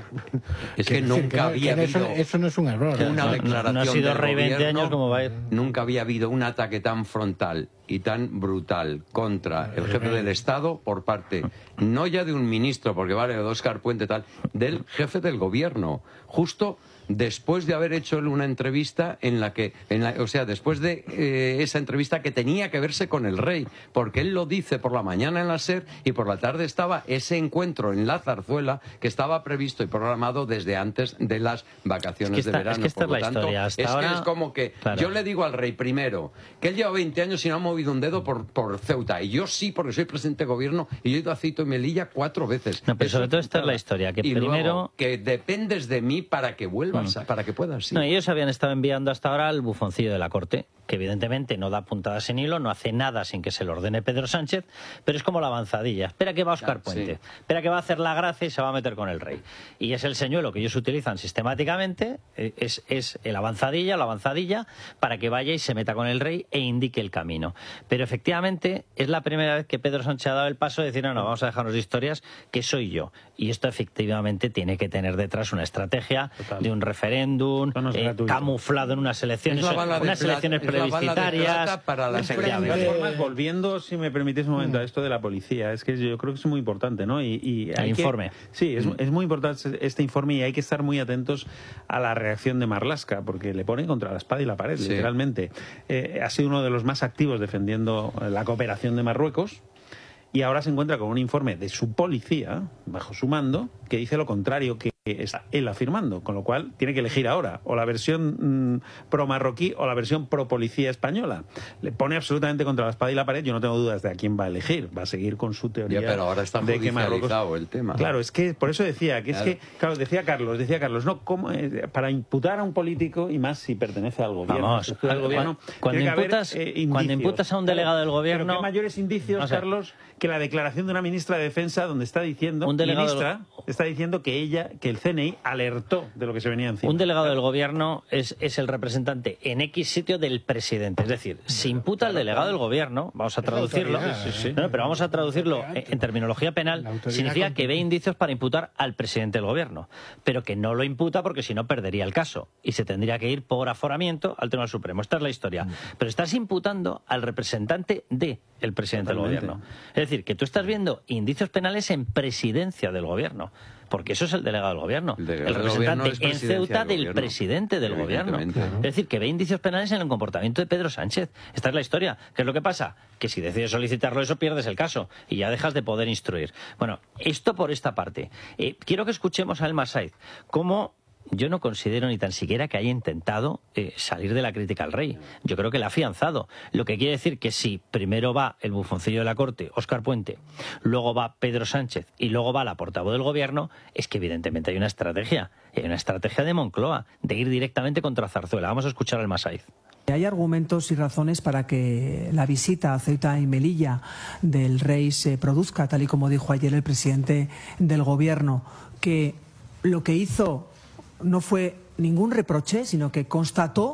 es que, que nunca que no, había que habido eso, eso no es un error, una ¿no? declaración no ha sido rey veinte años, ¿cómo va a ir? Nunca había habido un ataque tan frontal y tan brutal contra el jefe del Estado por parte no ya de un ministro, porque vale, de Óscar Puente tal, del jefe del gobierno, justo después de haber hecho una entrevista en la que, en la, o sea, después de eh, esa entrevista que tenía que verse con el rey, porque él lo dice por la mañana en la SER y por la tarde estaba ese encuentro en la Zarzuela que estaba previsto y programado desde antes de las vacaciones es que esta, de verano. Es que esta por es la lo tanto, historia. Hasta es ahora, que es como que claro. yo le digo al rey primero que él lleva veinte años y no ha movido un dedo por, por Ceuta, y yo sí, porque soy presidente de gobierno y yo he ido a Ceuta y Melilla cuatro veces. No, pero Eso sobre todo es esta es la historia, que y primero... luego, que dependes de mí para que vuelvas, mm. para que puedas. Sí. No, ellos habían estado enviando hasta ahora al bufoncillo de la corte, que evidentemente no da puntadas sin hilo, no hace nada sin que se lo ordene Pedro Sánchez, pero es como la avanzadilla. Espera que va Óscar ah, Puente, sí. espera que va a hacer la gracia y se va a meter con el rey. Y es el señuelo que ellos utilizan sistemáticamente, es, es el avanzadilla o la avanzadilla, para que vaya y se meta con el rey e indique el camino. Pero efectivamente es la primera vez que Pedro Sánchez ha dado el paso de decir, no, no, vamos a dejarnos de historias, que soy yo. Y esto efectivamente tiene que tener detrás una estrategia Total. de un referéndum, no eh, camuflado en unas elecciones, unas elecciones plebiscitarias. Para las elecciones. Volviendo, si me permitís un momento, a esto de la policía, es que yo creo que es muy importante, ¿no? Y, y el informe. Que, sí, es, es muy importante este informe y hay que estar muy atentos a la reacción de Marlaska, porque le pone contra la espada y la pared, sí. literalmente. Eh, ha sido uno de los más activos defendiendo la cooperación de Marruecos. Y ahora se encuentra con un informe de su policía, bajo su mando, que dice lo contrario que está él afirmando, con lo cual tiene que elegir ahora o la versión mmm, pro-marroquí o la versión pro-policía española. Le pone absolutamente contra la espada y la pared, yo no tengo dudas de a quién va a elegir, va a seguir con su teoría. Ya, pero ahora está de que Marruecos... el tema. Claro, es que por eso decía, que claro. es que, claro, decía Carlos, decía Carlos, no, ¿cómo, eh, para imputar a un político, y más si pertenece al gobierno, Vamos, al gobierno cuando, imputas, haber, eh, cuando imputas a un delegado del gobierno... Pero ¿qué mayores indicios, o sea, Carlos, que la declaración de una ministra de Defensa donde está diciendo, un delegado ministra, del... está diciendo que ella, que el C N I alertó de lo que se venía encima. Un delegado del gobierno es, es el representante en X sitio del presidente. Es decir, se imputa al delegado del gobierno, vamos a traducirlo, sí, sí. No, pero vamos a traducirlo en, en terminología penal, significa que ve indicios para imputar al presidente del gobierno, pero que no lo imputa porque si no perdería el caso y se tendría que ir por aforamiento al Tribunal Supremo. Esta es la historia. Pero estás imputando al representante de el presidente Totalmente. del gobierno. Es decir, que tú estás viendo indicios penales en presidencia del gobierno, porque eso es el delegado del gobierno, el, el representante en Ceuta del, del presidente del gobierno. ¿no? Es decir, que ve indicios penales en el comportamiento de Pedro Sánchez. Esta es la historia. ¿Qué es lo que pasa? Que si decides solicitarlo eso, pierdes el caso y ya dejas de poder instruir. Bueno, esto por esta parte. Eh, quiero que escuchemos a Elma Said, cómo... Yo no considero ni tan siquiera que haya intentado eh, salir de la crítica al rey. Yo creo que la ha afianzado. Lo que quiere decir que si primero va el bufoncillo de la corte, Óscar Puente, luego va Pedro Sánchez y luego va la portavoz del gobierno, es que evidentemente hay una estrategia. Hay una estrategia de Moncloa, de ir directamente contra Zarzuela. Vamos a escuchar al Masaiz. Hay argumentos y razones para que la visita a Ceuta y Melilla del rey se produzca, tal y como dijo ayer el presidente del gobierno, que lo que hizo no fue ningún reproche, sino que constató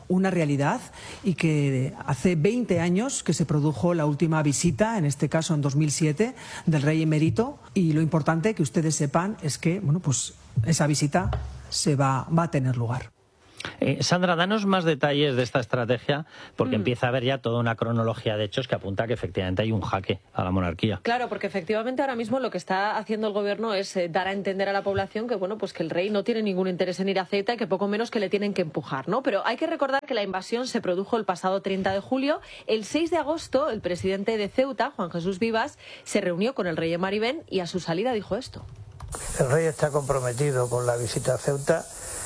una realidad y que hace veinte años que se produjo la última visita, en este caso en dos mil siete, del rey emérito, y lo importante que ustedes sepan es que, bueno, pues esa visita se va, va a tener lugar. Eh, Sandra, danos más detalles de esta estrategia, porque mm. empieza a haber ya toda una cronología de hechos que apunta que efectivamente hay un jaque a la monarquía. Claro, porque efectivamente ahora mismo lo que está haciendo el gobierno es eh, dar a entender a la población que, bueno, pues que el rey no tiene ningún interés en ir a Ceuta y que poco menos que le tienen que empujar, ¿no? Pero hay que recordar que la invasión se produjo el pasado treinta de julio. El seis de agosto, el presidente de Ceuta, Juan Jesús Vivas, se reunió con el rey Maribén y a su salida dijo esto. El rey está comprometido con la visita a Ceuta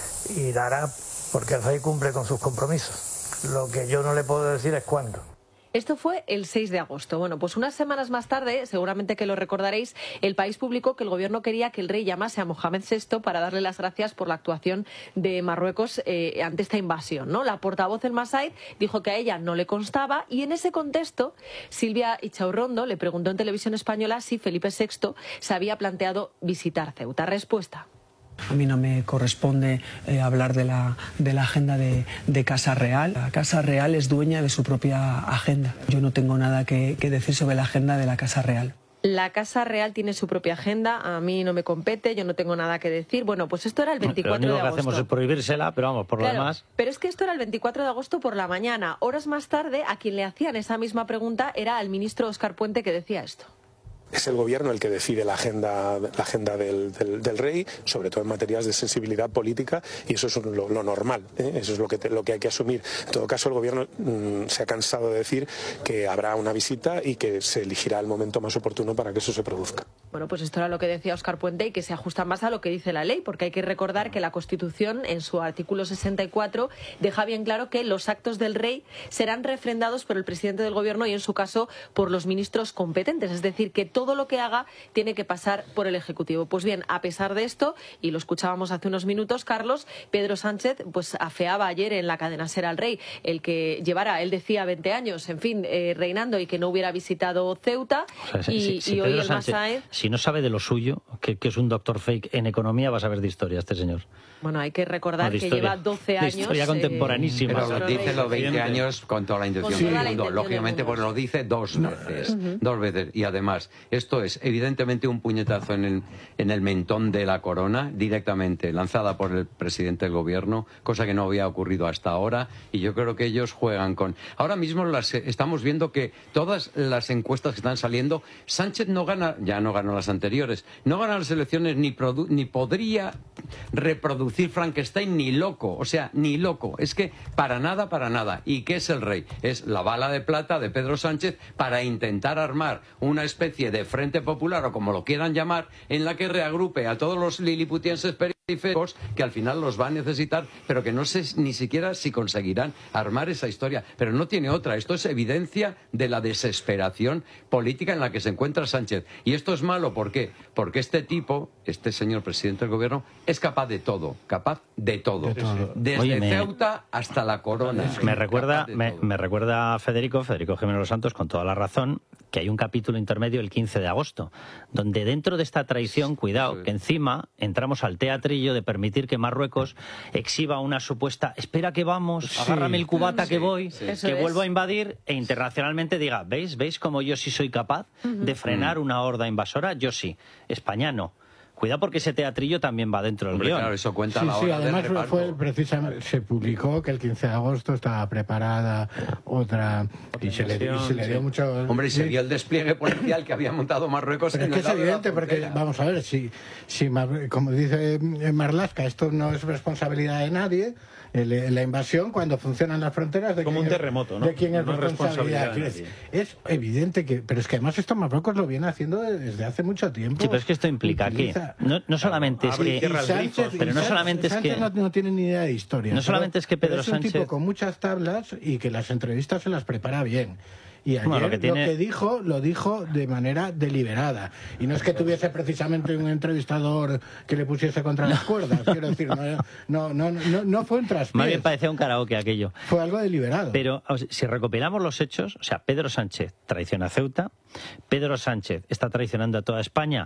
y dará, porque el rey cumple con sus compromisos. Lo que yo no le puedo decir es cuándo. Esto fue el seis de agosto. Bueno, pues unas semanas más tarde, seguramente que lo recordaréis, El País publicó que el gobierno quería que el rey llamase a Mohamed sexto para darle las gracias por la actuación de Marruecos eh, ante esta invasión, ¿no? La portavoz, el Masaid, dijo que a ella no le constaba y en ese contexto Silvia Ichaurrondo le preguntó en Televisión Española si Felipe sexto se había planteado visitar Ceuta. Respuesta. A mí no me corresponde eh, hablar de la, de la agenda de, de Casa Real. La Casa Real es dueña de su propia agenda. Yo no tengo nada que, que decir sobre la agenda de la Casa Real. La Casa Real tiene su propia agenda, a mí no me compete, yo no tengo nada que decir. Bueno, pues esto era el veinticuatro de agosto. Lo único que hacemos es prohibírsela, pero vamos, por claro, lo demás... Pero es que esto era el veinticuatro de agosto por la mañana. Horas más tarde, a quien le hacían esa misma pregunta era al ministro Óscar Puente, que decía esto. Es el gobierno el que decide la agenda, la agenda del, del, del rey, sobre todo en materias de sensibilidad política, y eso es lo, lo normal, ¿eh? Eso es lo que, te, lo que hay que asumir. En todo caso, el gobierno mmm, se ha cansado de decir que habrá una visita y que se elegirá el momento más oportuno para que eso se produzca. Bueno, pues esto era lo que decía Óscar Puente y que se ajusta más a lo que dice la ley, porque hay que recordar que la Constitución, en su artículo sesenta y cuatro, deja bien claro que los actos del rey serán refrendados por el presidente del gobierno y, en su caso, por los ministros competentes. Es decir, que todo todo lo que haga tiene que pasar por el Ejecutivo. Pues bien, a pesar de esto, y lo escuchábamos hace unos minutos, Carlos, Pedro Sánchez pues afeaba ayer en la cadena SER al rey, el que llevara, él decía, veinte años, en fin, eh, reinando y que no hubiera visitado Ceuta. O sea, y, si, si y hoy Pedro el Sánchez, Masaed... si no sabe de lo suyo, que, que es un doctor fake en economía, va a saber de historia este señor. Bueno, hay que recordar no, que lleva doce años... De historia contemporanísima. Eh, pero lo dice los veinte años con toda la intención sí. del mundo. Lógicamente, pues lo dice dos veces. No. Uh-huh. Dos veces. Y además, esto es evidentemente un puñetazo en el, en el mentón de la corona, directamente lanzada por el presidente del gobierno, cosa que no había ocurrido hasta ahora. Y yo creo que ellos juegan con... Ahora mismo las, estamos viendo que todas las encuestas que están saliendo, Sánchez no gana, ya no ganó las anteriores, no gana las elecciones ni, produ, ni podría reproducir Frankenstein ni loco, o sea, ni loco. Es que para nada, para nada. ¿Y qué es el rey? Es la bala de plata de Pedro Sánchez para intentar armar una especie de frente popular, o como lo quieran llamar, en la que reagrupe a todos los liliputienses periféricos, que al final los va a necesitar, pero que no sé ni siquiera si conseguirán armar esa historia. Pero no tiene otra. Esto es evidencia de la desesperación política en la que se encuentra Sánchez. Y esto es malo, ¿por qué? Porque este tipo, este señor presidente del gobierno, es capaz de todo. Capaz de todo. De todo. Desde Oye, me... Ceuta hasta la corona. Me recuerda, me, me recuerda a Federico, Federico Jiménez Los Santos, con toda la razón, que hay un capítulo intermedio el quince de agosto, donde dentro de esta traición, cuidado, sí. que encima entramos al teatrillo de permitir que Marruecos exhiba una supuesta, espera que vamos, sí. agárrame el cubata sí. que voy, sí. que vuelvo a invadir, e internacionalmente diga, ¿veis? ¿Veis cómo yo sí soy capaz uh-huh. de frenar una horda invasora? Yo sí. España no. Cuidado porque ese teatrillo también va dentro del guión. Claro, eso cuenta sí, la hora sí, además del fue precisamente, se publicó que el quince de agosto estaba preparada otra y se le, y se le dio sí. mucho... Hombre, y se vio el despliegue policial que había montado Marruecos. Pero en es que el es evidente porque, vamos a ver, si, si como dice Marlaska, esto no es responsabilidad de nadie, el, la invasión, cuando funcionan las fronteras... De Como un terremoto, ¿no? De quién es no responsabilidad. responsabilidad de es, es evidente que... Pero es que además esto Marruecos lo viene haciendo desde hace mucho tiempo. Sí, pero es que esto implica utiliza... que... No, no solamente es que... Sánchez, pero no solamente es Sánchez que... no, no tiene ni idea de historia. No solamente es que Pedro es un Sánchez... tipo con muchas tablas y que las entrevistas se las prepara bien. Y ayer bueno, lo, que tiene... lo que dijo, lo dijo de manera deliberada. Y no es que tuviese precisamente un entrevistador que le pusiese contra las cuerdas. Quiero decir, no, no, no, no, no fue un traspiés. Más bien parecía un karaoke aquello. Fue algo deliberado. Pero o sea, si recopilamos los hechos, o sea, Pedro Sánchez traiciona a Ceuta, Pedro Sánchez está traicionando a toda España.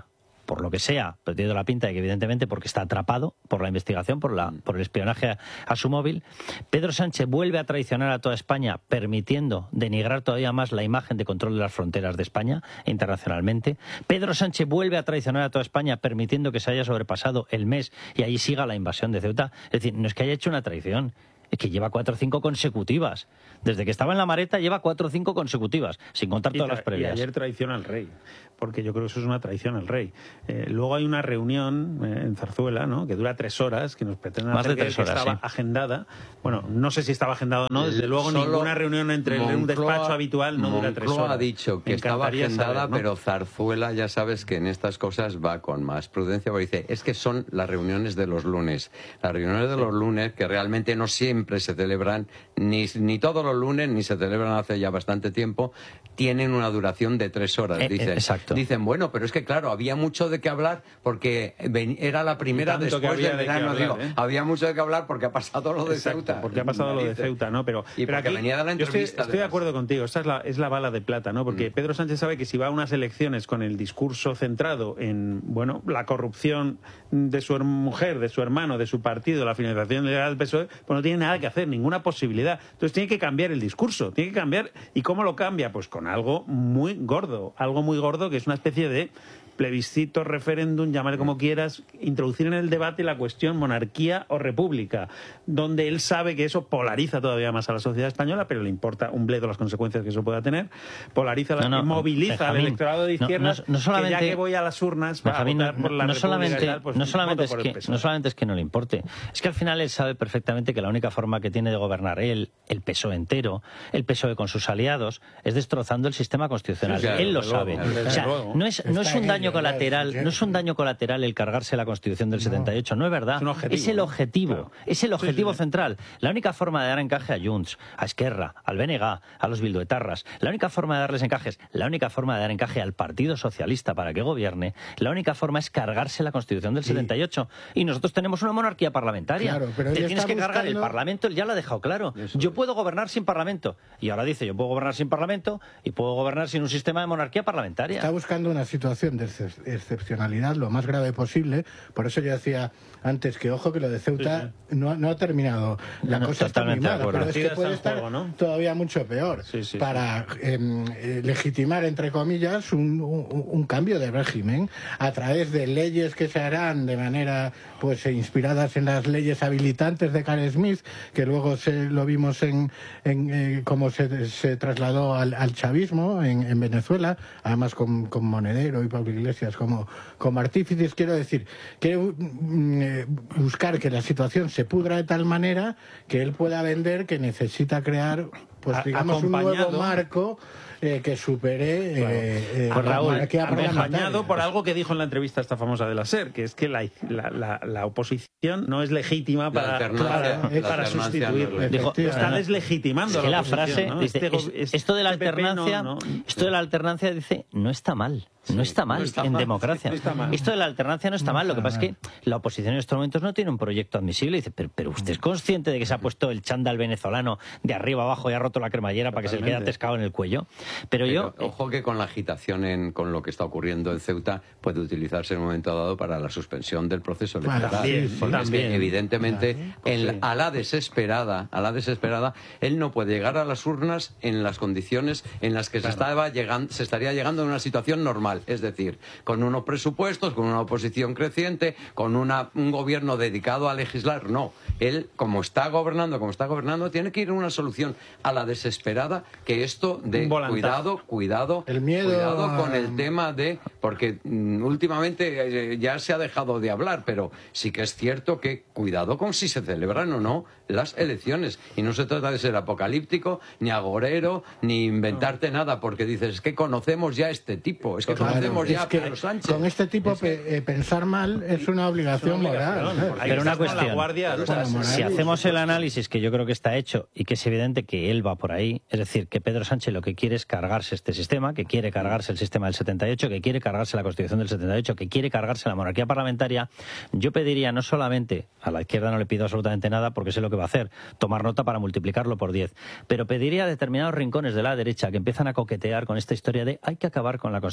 por lo que sea, pero tiene la pinta de que evidentemente porque está atrapado por la investigación, por, la, por el espionaje a, a su móvil, Pedro Sánchez vuelve a traicionar a toda España, permitiendo denigrar todavía más la imagen de control de las fronteras de España internacionalmente. Pedro Sánchez vuelve a traicionar a toda España, permitiendo que se haya sobrepasado el mes y ahí siga la invasión de Ceuta. Es decir, no es que haya hecho una traición, es que lleva cuatro o cinco consecutivas. Desde que estaba en la Mareta lleva cuatro o cinco consecutivas, sin contar todas las previas. Y ayer traiciona al rey, porque yo creo que eso es una traición al rey. Eh, luego hay una reunión eh, en Zarzuela, ¿no?, que dura tres horas, que nos pretenden Más hacer de tres que horas, estaba sí. agendada. Bueno, no sé si estaba agendada o no, desde El- luego solo ninguna reunión entre Moncloa- un despacho habitual no dura tres Moncloa horas. ha dicho que Me estaba encantaría agendada, saber, ¿no? pero Zarzuela ya sabes que en estas cosas va con más prudencia, porque dice, es que son las reuniones de los lunes. Las reuniones de los lunes, que realmente no siempre se celebran, ni, ni todos los lunes, ni se celebran hace ya bastante tiempo, tienen una duración de tres horas. Eh, Dicen, eh, exacto. dicen, bueno, pero es que claro, había mucho de qué hablar porque ven- era la primera Y tanto que después había del de qué verano. hablar, Digo, ¿eh? había mucho de qué hablar porque ha pasado lo de Exacto, Ceuta. porque ha pasado lo de Narices. Ceuta, ¿no? Pero, Y pero porque aquí venía de la yo estoy, entrevista. estoy de además. acuerdo contigo, esta es la, es la bala de plata, ¿no? Porque Mm. Pedro Sánchez sabe que si va a unas elecciones con el discurso centrado en, bueno, la corrupción de su her- mujer, de su hermano, de su partido, la financiación legal del P S O E, pues no tiene nada que hacer, ninguna posibilidad. Entonces tiene que cambiar el discurso, tiene que cambiar. ¿Y cómo lo cambia? Pues con algo muy gordo, algo muy gordo que es una especie de plebiscito, referéndum, llámale como quieras, introducir en el debate la cuestión monarquía o república, donde él sabe que eso polariza todavía más a la sociedad española, pero le importa un bledo las consecuencias que eso pueda tener, polariza, la, No, no, moviliza Benjamín, al electorado de no, izquierdas, no, no solamente, que ya que voy a las urnas para Benjamín, votar no, por la no república solamente, y tal, pues no solamente es voto por el que P S O E. no solamente es que no le importe, es que al final él sabe perfectamente que la única forma que tiene de gobernar él, el P S O E entero, el P S O E con sus aliados, es destrozando el sistema constitucional. Sí, claro, él lo desde sabe. luego, desde O sea, luego. no es, no es Está un en daño ello, colateral, claro, no es un daño colateral el cargarse la Constitución del setenta y ocho, no es verdad. Es un objetivo, el ¿no? objetivo, Claro. es el objetivo Sí, sí. central. La única forma de dar encaje a Junts, a Esquerra, al B N G, a los bilduetarras, la única forma de darles encajes, la única forma de dar encaje al Partido Socialista para que gobierne, la única forma es cargarse la Constitución del setenta y ocho. Y nosotros tenemos una monarquía parlamentaria. Claro, pero Te él tienes está que cargar el buscando- Parlamento, él ya lo ha dejado claro. Yo puedo gobernar sin Parlamento. Y ahora dice, yo puedo gobernar sin Parlamento y puedo gobernar sin un sistema de monarquía parlamentaria. Está buscando una situación de excep- excepcionalidad lo más grave posible. Por eso yo decía antes que, ojo, que lo de Ceuta No, no ha terminado. La No, no, cosa está muy totalmente de mala, acuerdo. pero es que Partida puede está en estar juego, ¿no? todavía mucho peor. Sí, sí, para em, eh, legitimar, entre comillas, un, un- un cambio de régimen a través de leyes que se harán de manera pues eh, inspiradas en las leyes habilitantes de Carl Smith, que luego se, lo vimos en, en eh, cómo se, se trasladó al, al chavismo en, en Venezuela, además con, con Monedero y Pablo Iglesias como, como artífices. Quiero decir, quiere mm, eh, buscar que la situación se pudra de tal manera que él pueda vender que necesita crear, pues A- digamos, un nuevo acompañado- marco eh, que supere eh, eh, Pues la Raúl, monarquía acompañado parlamentaria. por algo que dijo en la entrevista esta famosa de la SER, que es que la, la, la, la oposición no es legítima para, alternancia, para, la para alternancia sustituirlo. no es Dijo- Lo está no, no. deslegitimando Es que a la la oposición, frase ¿no? dice, Este go- es- este esto de la P P no- alternancia, no- esto de la alternancia dice, no está mal. No está mal no está en mal, democracia. no está mal. Esto de la alternancia no está mal. Lo que pasa es que la oposición en estos momentos no tiene un proyecto admisible. Y dice, pero, pero usted es consciente de que se ha puesto el chándal venezolano de arriba abajo y ha roto la cremallera para que se le quede Totalmente. atascado en el cuello. Pero, yo, Pero, ojo que con la agitación en, con lo que está ocurriendo en Ceuta puede utilizarse en un momento dado para la suspensión del proceso Bueno, electoral. también, Porque es que, también. evidentemente, en- a la desesperada, a la desesperada, él no puede llegar a las urnas en las condiciones en las que se estaba llegando, se estaría llegando en una situación normal, es decir, con unos presupuestos, con una oposición creciente, con una, un gobierno dedicado a legislar. No, él, como está gobernando, como está gobernando, tiene que ir a una solución a la desesperada, que esto de Un volantazo. cuidado, cuidado, El miedo cuidado a- con el tema de, porque mm, últimamente eh, ya se ha dejado de hablar, pero sí que es cierto que cuidado con si se celebran o no las elecciones. Y no se trata de ser apocalíptico, ni agorero, ni inventarte nada, porque dices, es que conocemos ya este tipo, es que Claro, conocemos ya es a que Pedro Sánchez. con este tipo pe- eh, pensar mal es una obligación moral. ¿sabes? Ahí Pero una estás con la cuestión. guardia alta. Bueno, moral. si hacemos el análisis que yo creo que está hecho y que es evidente que él va por ahí, es decir, que Pedro Sánchez lo que quiere es cargarse este sistema, que quiere cargarse el sistema del setenta y ocho, que quiere cargarse la Constitución del setenta y ocho, que quiere cargarse la monarquía parlamentaria, yo pediría no solamente, a la izquierda no le pido absolutamente nada porque sé lo que va a hacer, tomar nota para multiplicarlo por diez, pero pediría a determinados rincones de la derecha que empiezan a coquetear con esta historia de hay que acabar con la Constitución del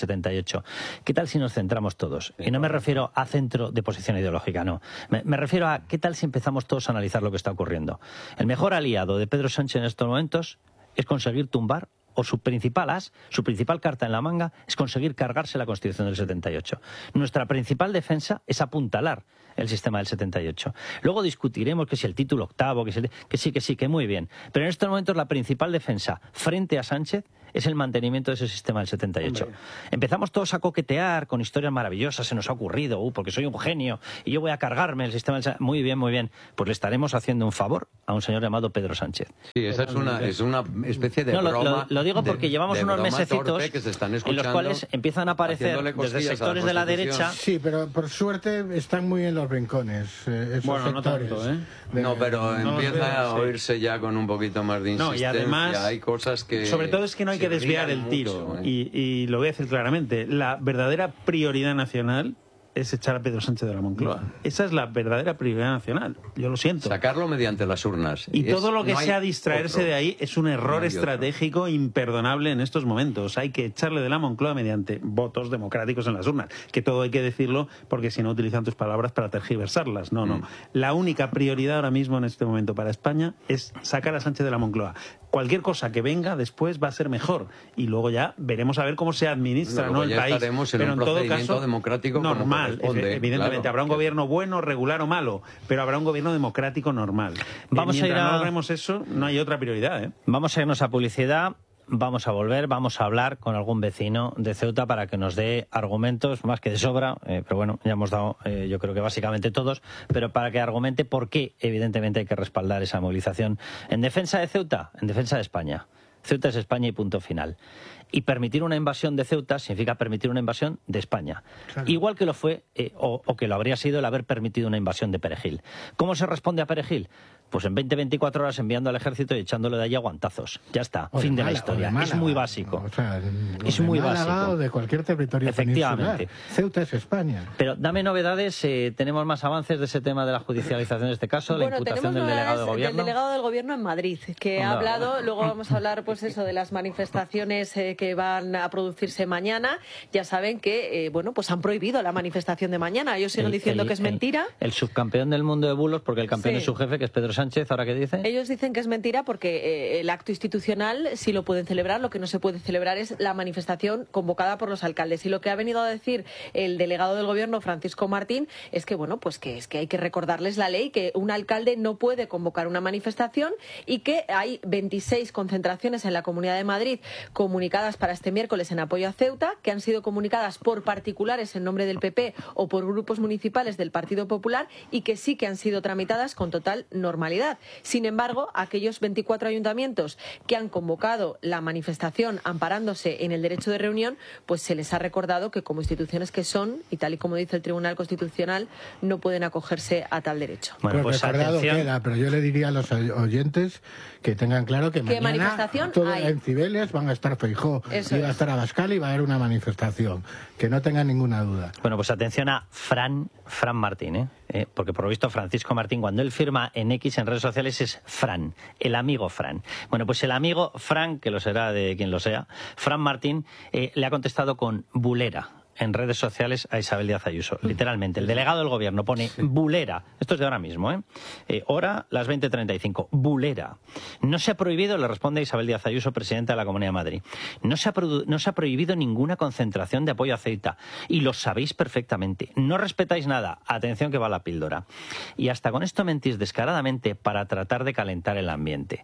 setenta y ocho. ¿Qué tal si nos centramos todos? Y no me refiero a centro de posición ideológica, no. Me, me refiero a qué tal si empezamos todos a analizar lo que está ocurriendo. El mejor aliado de Pedro Sánchez en estos momentos es conseguir tumbar, o su principal as, su principal carta en la manga, es conseguir cargarse la Constitución del setenta y ocho. Nuestra principal defensa es apuntalar el sistema del setenta y ocho. Luego discutiremos que si el título octavo, que, si, que sí, que sí, que muy bien. Pero en estos momentos la principal defensa frente a Sánchez es el mantenimiento de ese sistema del setenta y ocho. Hombre. Empezamos todos a coquetear con historias maravillosas, se nos ha ocurrido, uh, porque soy un genio y yo voy a cargarme el sistema del setenta y ocho. Muy bien, muy bien. Pues le estaremos haciendo un favor a un señor llamado Pedro Sánchez. Sí, esa es una, es una especie de no, broma. Lo, lo, lo digo porque de, llevamos de unos mesecitos en los cuales empiezan a aparecer desde sectores de la derecha. Sí, pero por suerte están muy en los rincones. Eh, esos bueno, sectores. no tanto, ¿eh? De, no, pero no empieza veo, a oírse sí. ya con un poquito más de insistencia. No, y además, hay cosas que... Sobre todo es que no hay que desviar el tiro. Mucho, ¿eh? y, y lo voy a decir claramente. La verdadera prioridad nacional es echar a Pedro Sánchez de la Moncloa. Esa es la verdadera prioridad nacional. Yo lo siento. Sacarlo mediante las urnas. Y es, todo lo que no sea distraerse otro. de ahí es un error no estratégico otro. imperdonable en estos momentos. Hay que echarle de la Moncloa mediante votos democráticos en las urnas. Que todo hay que decirlo porque si no utilizan tus palabras para tergiversarlas. No, no. Mm. La única prioridad ahora mismo en este momento para España es sacar a Sánchez de la Moncloa. Cualquier cosa que venga después va a ser mejor. Y luego ya veremos a ver cómo se administra no, ¿no? el ya país. En Pero un en todo caso, democrático normal. Evidentemente, claro, habrá un gobierno bueno, regular o malo, pero habrá un gobierno democrático normal. Vamos Mientras a ir a... no logremos eso, no hay otra prioridad, ¿eh? Vamos a irnos a publicidad. Vamos a volver, vamos a hablar con algún vecino de Ceuta para que nos dé argumentos, más que de sobra, eh, pero bueno, ya hemos dado, eh, yo creo que básicamente todos, pero para que argumente por qué, evidentemente, hay que respaldar esa movilización en defensa de Ceuta, en defensa de España. Ceuta es España y punto final. Y permitir una invasión de Ceuta significa permitir una invasión de España. Claro. Igual que lo fue, eh, o, o que lo habría sido el haber permitido una invasión de Perejil. ¿Cómo se responde a Perejil? Pues en veinte a veinticuatro horas enviando al ejército y echándole de allí a guantazos. Ya está, o fin de, Málaga, la historia. De es muy básico. O sea, es de muy Málaga básico. O de cualquier territorio Efectivamente. peninsular. Ceuta es España. Pero dame novedades, eh, tenemos más avances de ese tema de la judicialización de este caso, bueno, la imputación del delegado de gobierno. Del delegado del gobierno en Madrid, que Onda. ha hablado, luego vamos a hablar pues eso de las manifestaciones eh, que van a producirse mañana. Ya saben que eh, bueno, pues han prohibido la manifestación de mañana. Ellos siguen el, diciendo el, que es mentira. El, el subcampeón del mundo de bulos, porque el campeón sí. es su jefe, que es Pedro Sánchez, ¿ahora qué dice? Ellos dicen que es mentira porque eh, el acto institucional sí lo pueden celebrar, lo que no se puede celebrar es la manifestación convocada por los alcaldes. Y lo que ha venido a decir el delegado del gobierno, Francisco Martín, es que bueno, pues que es que hay que recordarles la ley, que un alcalde no puede convocar una manifestación y que hay veintiséis concentraciones en la Comunidad de Madrid comunicadas para este miércoles en apoyo a Ceuta, que han sido comunicadas por particulares en nombre del P P o por grupos municipales del Partido Popular y que sí que han sido tramitadas con total normalidad. Sin embargo, aquellos veinticuatro ayuntamientos que han convocado la manifestación amparándose en el derecho de reunión, pues se les ha recordado que como instituciones que son, y tal y como dice el Tribunal Constitucional, no pueden acogerse a tal derecho. Bueno, pues, pues recordado atención. Queda, pero yo le diría a los oyentes que tengan claro que ¿Qué mañana manifestación todo, hay? en Cibeles van a estar Feijó, y va a estar Abascal y va a haber una manifestación. Que no tengan ninguna duda. Bueno, pues atención a Fran, Fran Martín, ¿eh? Eh, porque por lo visto Francisco Martín, cuando él firma en X, en redes sociales, es Fran, el amigo Fran. Bueno, pues el amigo Fran, que lo será de quien lo sea, Fran Martín, eh, le ha contestado con bulera en redes sociales a Isabel Díaz Ayuso. Literalmente, el delegado del gobierno pone sí. bulera. Esto es de ahora mismo, ¿eh? eh hora, las veinte treinta y cinco. Bulera. No se ha prohibido, le responde Isabel Díaz Ayuso, presidenta de la Comunidad de Madrid, no se ha, no se ha prohibido ninguna concentración de apoyo a Ceuta. Y lo sabéis perfectamente. No respetáis nada. Atención que va la píldora. Y hasta con esto mentís descaradamente para tratar de calentar el ambiente.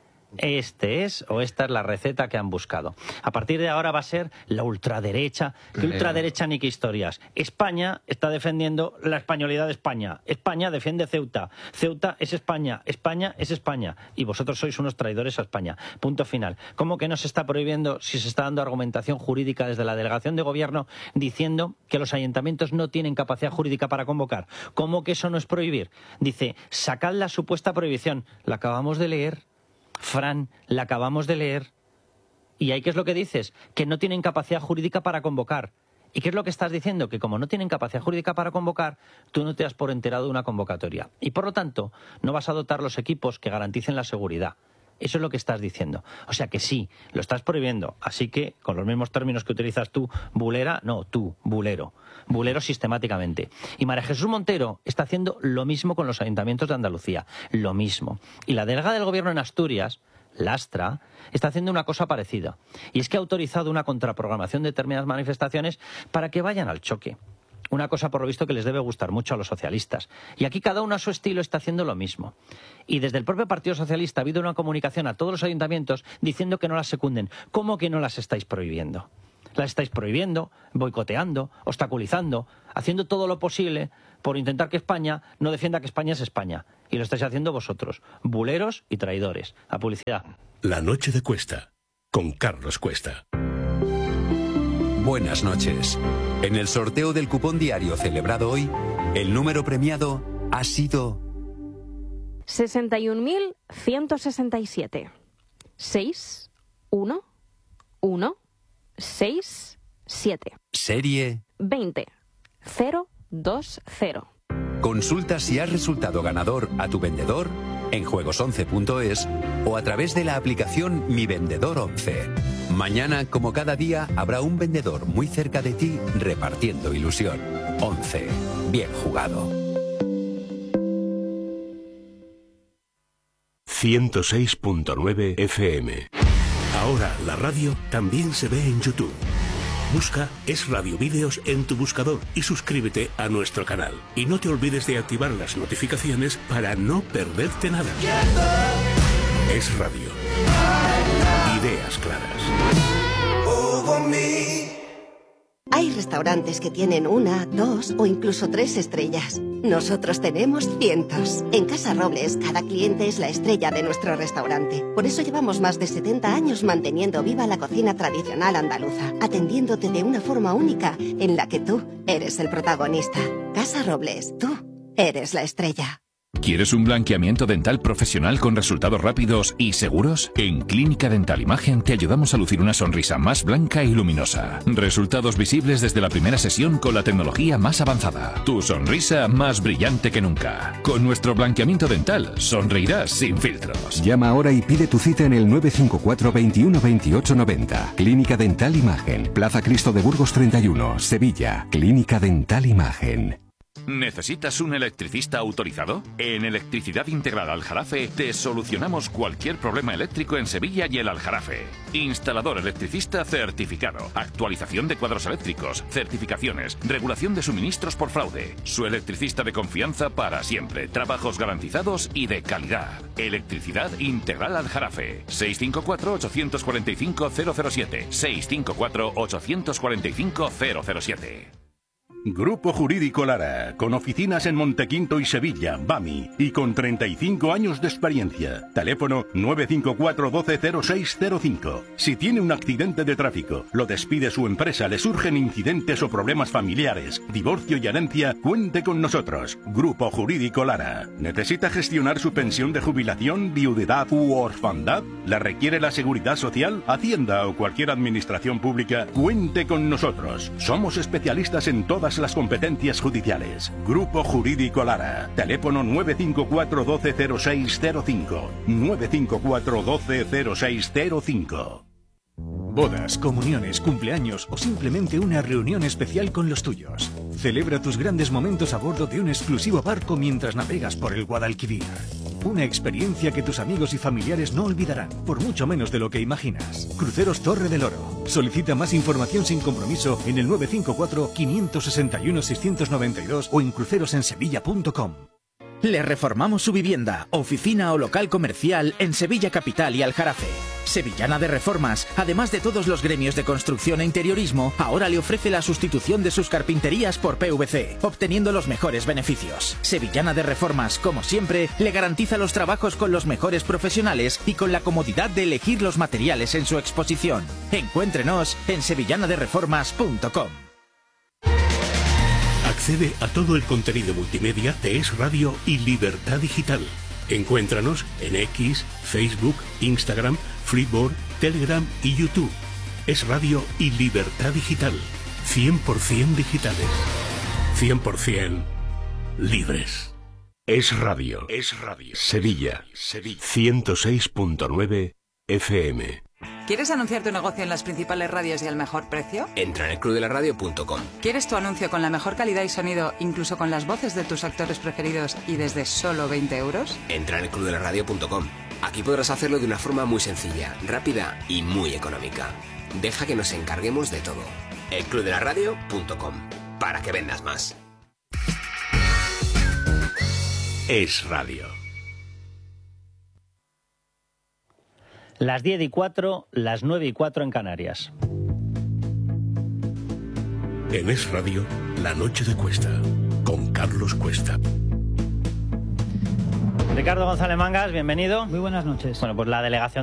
Este es o esta es la receta que han buscado. A partir de ahora va a ser la ultraderecha. ¿Qué ultraderecha ni qué historias? España está defendiendo la españolidad de España. España defiende Ceuta. Ceuta es España. España es España. Y vosotros sois unos traidores a España. Punto final. ¿Cómo que no se está prohibiendo si se está dando argumentación jurídica desde la delegación de gobierno diciendo que los ayuntamientos no tienen capacidad jurídica para convocar? ¿Cómo que eso no es prohibir? Dice, sacad la supuesta prohibición. La acabamos de leer. Fran, la acabamos de leer. ¿Y ahí qué es lo que dices? Que no tienen capacidad jurídica para convocar. ¿Y qué es lo que estás diciendo? Que como no tienen capacidad jurídica para convocar, tú no te has por enterado de una convocatoria. Y por lo tanto, no vas a dotar los equipos que garanticen la seguridad. Eso es lo que estás diciendo. O sea que sí, lo estás prohibiendo. Así que, con los mismos términos que utilizas tú, bulera, no, tú, bulero. Bulero sistemáticamente. Y María Jesús Montero está haciendo lo mismo con los ayuntamientos de Andalucía. Lo mismo. Y la delegada del gobierno en Asturias, Lastra, está haciendo una cosa parecida. Y es que ha autorizado una contraprogramación de determinadas manifestaciones para que vayan al choque. Una cosa, por lo visto, que les debe gustar mucho a los socialistas. Y aquí cada uno a su estilo está haciendo lo mismo. Y desde el propio Partido Socialista ha habido una comunicación a todos los ayuntamientos diciendo que no las secunden. ¿Cómo que no las estáis prohibiendo? Las estáis prohibiendo, boicoteando, obstaculizando, haciendo todo lo posible por intentar que España no defienda que España es España. Y lo estáis haciendo vosotros, buleros y traidores. A publicidad. La noche de Cuesta, con Carlos Cuesta. Buenas noches. En el sorteo del cupón diario celebrado hoy, el número premiado ha sido sesenta y un mil ciento sesenta y siete. seis, uno, uno, seis, siete. Serie veinte, cero, dos, cero. Consulta si has resultado ganador a tu vendedor en juegos once punto es o a través de la aplicación Mi Vendedor once. Mañana, como cada día, habrá un vendedor muy cerca de ti repartiendo ilusión. once. Bien jugado. ciento seis punto nueve F M. Ahora la radio también se ve en YouTube. Busca Es Radio Vídeos en tu buscador y suscríbete a nuestro canal. Y no te olvides de activar las notificaciones para no perderte nada. Es Radio. Ideas claras. Hay restaurantes que tienen una, dos o incluso tres estrellas. Nosotros tenemos cientos. En Casa Robles, cada cliente es la estrella de nuestro restaurante. Por eso llevamos más de setenta años manteniendo viva la cocina tradicional andaluza, atendiéndote de una forma única en la que tú eres el protagonista. Casa Robles, tú eres la estrella. ¿Quieres un blanqueamiento dental profesional con resultados rápidos y seguros? En Clínica Dental Imagen te ayudamos a lucir una sonrisa más blanca y luminosa. Resultados visibles desde la primera sesión con la tecnología más avanzada. Tu sonrisa más brillante que nunca. Con nuestro blanqueamiento dental sonreirás sin filtros. Llama ahora y pide tu cita en el nueve cinco cuatro, veintiuno, veintiocho, noventa. Clínica Dental Imagen. Plaza Cristo de Burgos treinta y uno, Sevilla. Clínica Dental Imagen. ¿Necesitas un electricista autorizado? En Electricidad Integral Aljarafe te solucionamos cualquier problema eléctrico en Sevilla y el Aljarafe. Instalador electricista certificado, actualización de cuadros eléctricos, certificaciones, regulación de suministros por fraude. Su electricista de confianza para siempre, trabajos garantizados y de calidad. Electricidad Integral Aljarafe. seis cinco cuatro, ocho cuatro cinco, cero cero siete. seis cinco cuatro, ocho cuatro cinco, cero cero siete. Grupo Jurídico Lara, con oficinas en Montequinto y Sevilla, BAMI, y con treinta y cinco años de experiencia. Teléfono nueve cinco cuatro, doce, cero seis cero cinco. Si tiene un accidente de tráfico, lo despide su empresa, le surgen incidentes o problemas familiares, divorcio y herencia, cuente con nosotros. Grupo Jurídico Lara. ¿Necesita gestionar su pensión de jubilación, viudedad u orfandad? ¿La requiere la Seguridad Social, Hacienda o cualquier administración pública? Cuente con nosotros. Somos especialistas en todas las competencias judiciales. Grupo Jurídico Lara. Teléfono nueve cinco cuatro, doce, cero seis cero cinco. nueve cinco cuatro, doce, cero seis cero cinco. Bodas, comuniones, cumpleaños o simplemente una reunión especial con los tuyos. Celebra tus grandes momentos a bordo de un exclusivo barco mientras navegas por el Guadalquivir. Una experiencia que tus amigos y familiares no olvidarán, por mucho menos de lo que imaginas. Cruceros Torre del Oro. Solicita más información sin compromiso en el nueve cinco cuatro, cinco seis uno, seis nueve dos o en crucerosensevilla punto com. Le reformamos su vivienda, oficina o local comercial en Sevilla Capital y Aljarafe. Sevillana de Reformas, además de todos los gremios de construcción e interiorismo, ahora le ofrece la sustitución de sus carpinterías por P V C, obteniendo los mejores beneficios. Sevillana de Reformas, como siempre, le garantiza los trabajos con los mejores profesionales y con la comodidad de elegir los materiales en su exposición. Encuéntrenos en sevillana de reformas punto com. Accede a todo el contenido multimedia de Es Radio y Libertad Digital. Encuéntranos en X, Facebook, Instagram, Freeboard, Telegram y YouTube. Es Radio y Libertad Digital. cien por ciento digitales. cien por ciento libres. Es Radio. Es Radio. Sevilla. Sevilla. ciento seis punto nueve F M. ¿Quieres anunciar tu negocio en las principales radios y al mejor precio? Entra en el club de la radio punto com. ¿Quieres tu anuncio con la mejor calidad y sonido, incluso con las voces de tus actores preferidos y desde solo veinte euros? Entra en el club de la radio punto com. Aquí podrás hacerlo de una forma muy sencilla, rápida y muy económica. Deja que nos encarguemos de todo. el club de la radio punto com. Para que vendas más. Es Radio. Las diez y cuatro, las nueve y cuatro en Canarias. En Es Radio, La Noche de Cuesta, con Carlos Cuesta. Ricardo González Mangas, bienvenido. Muy buenas noches. Bueno, pues la delegación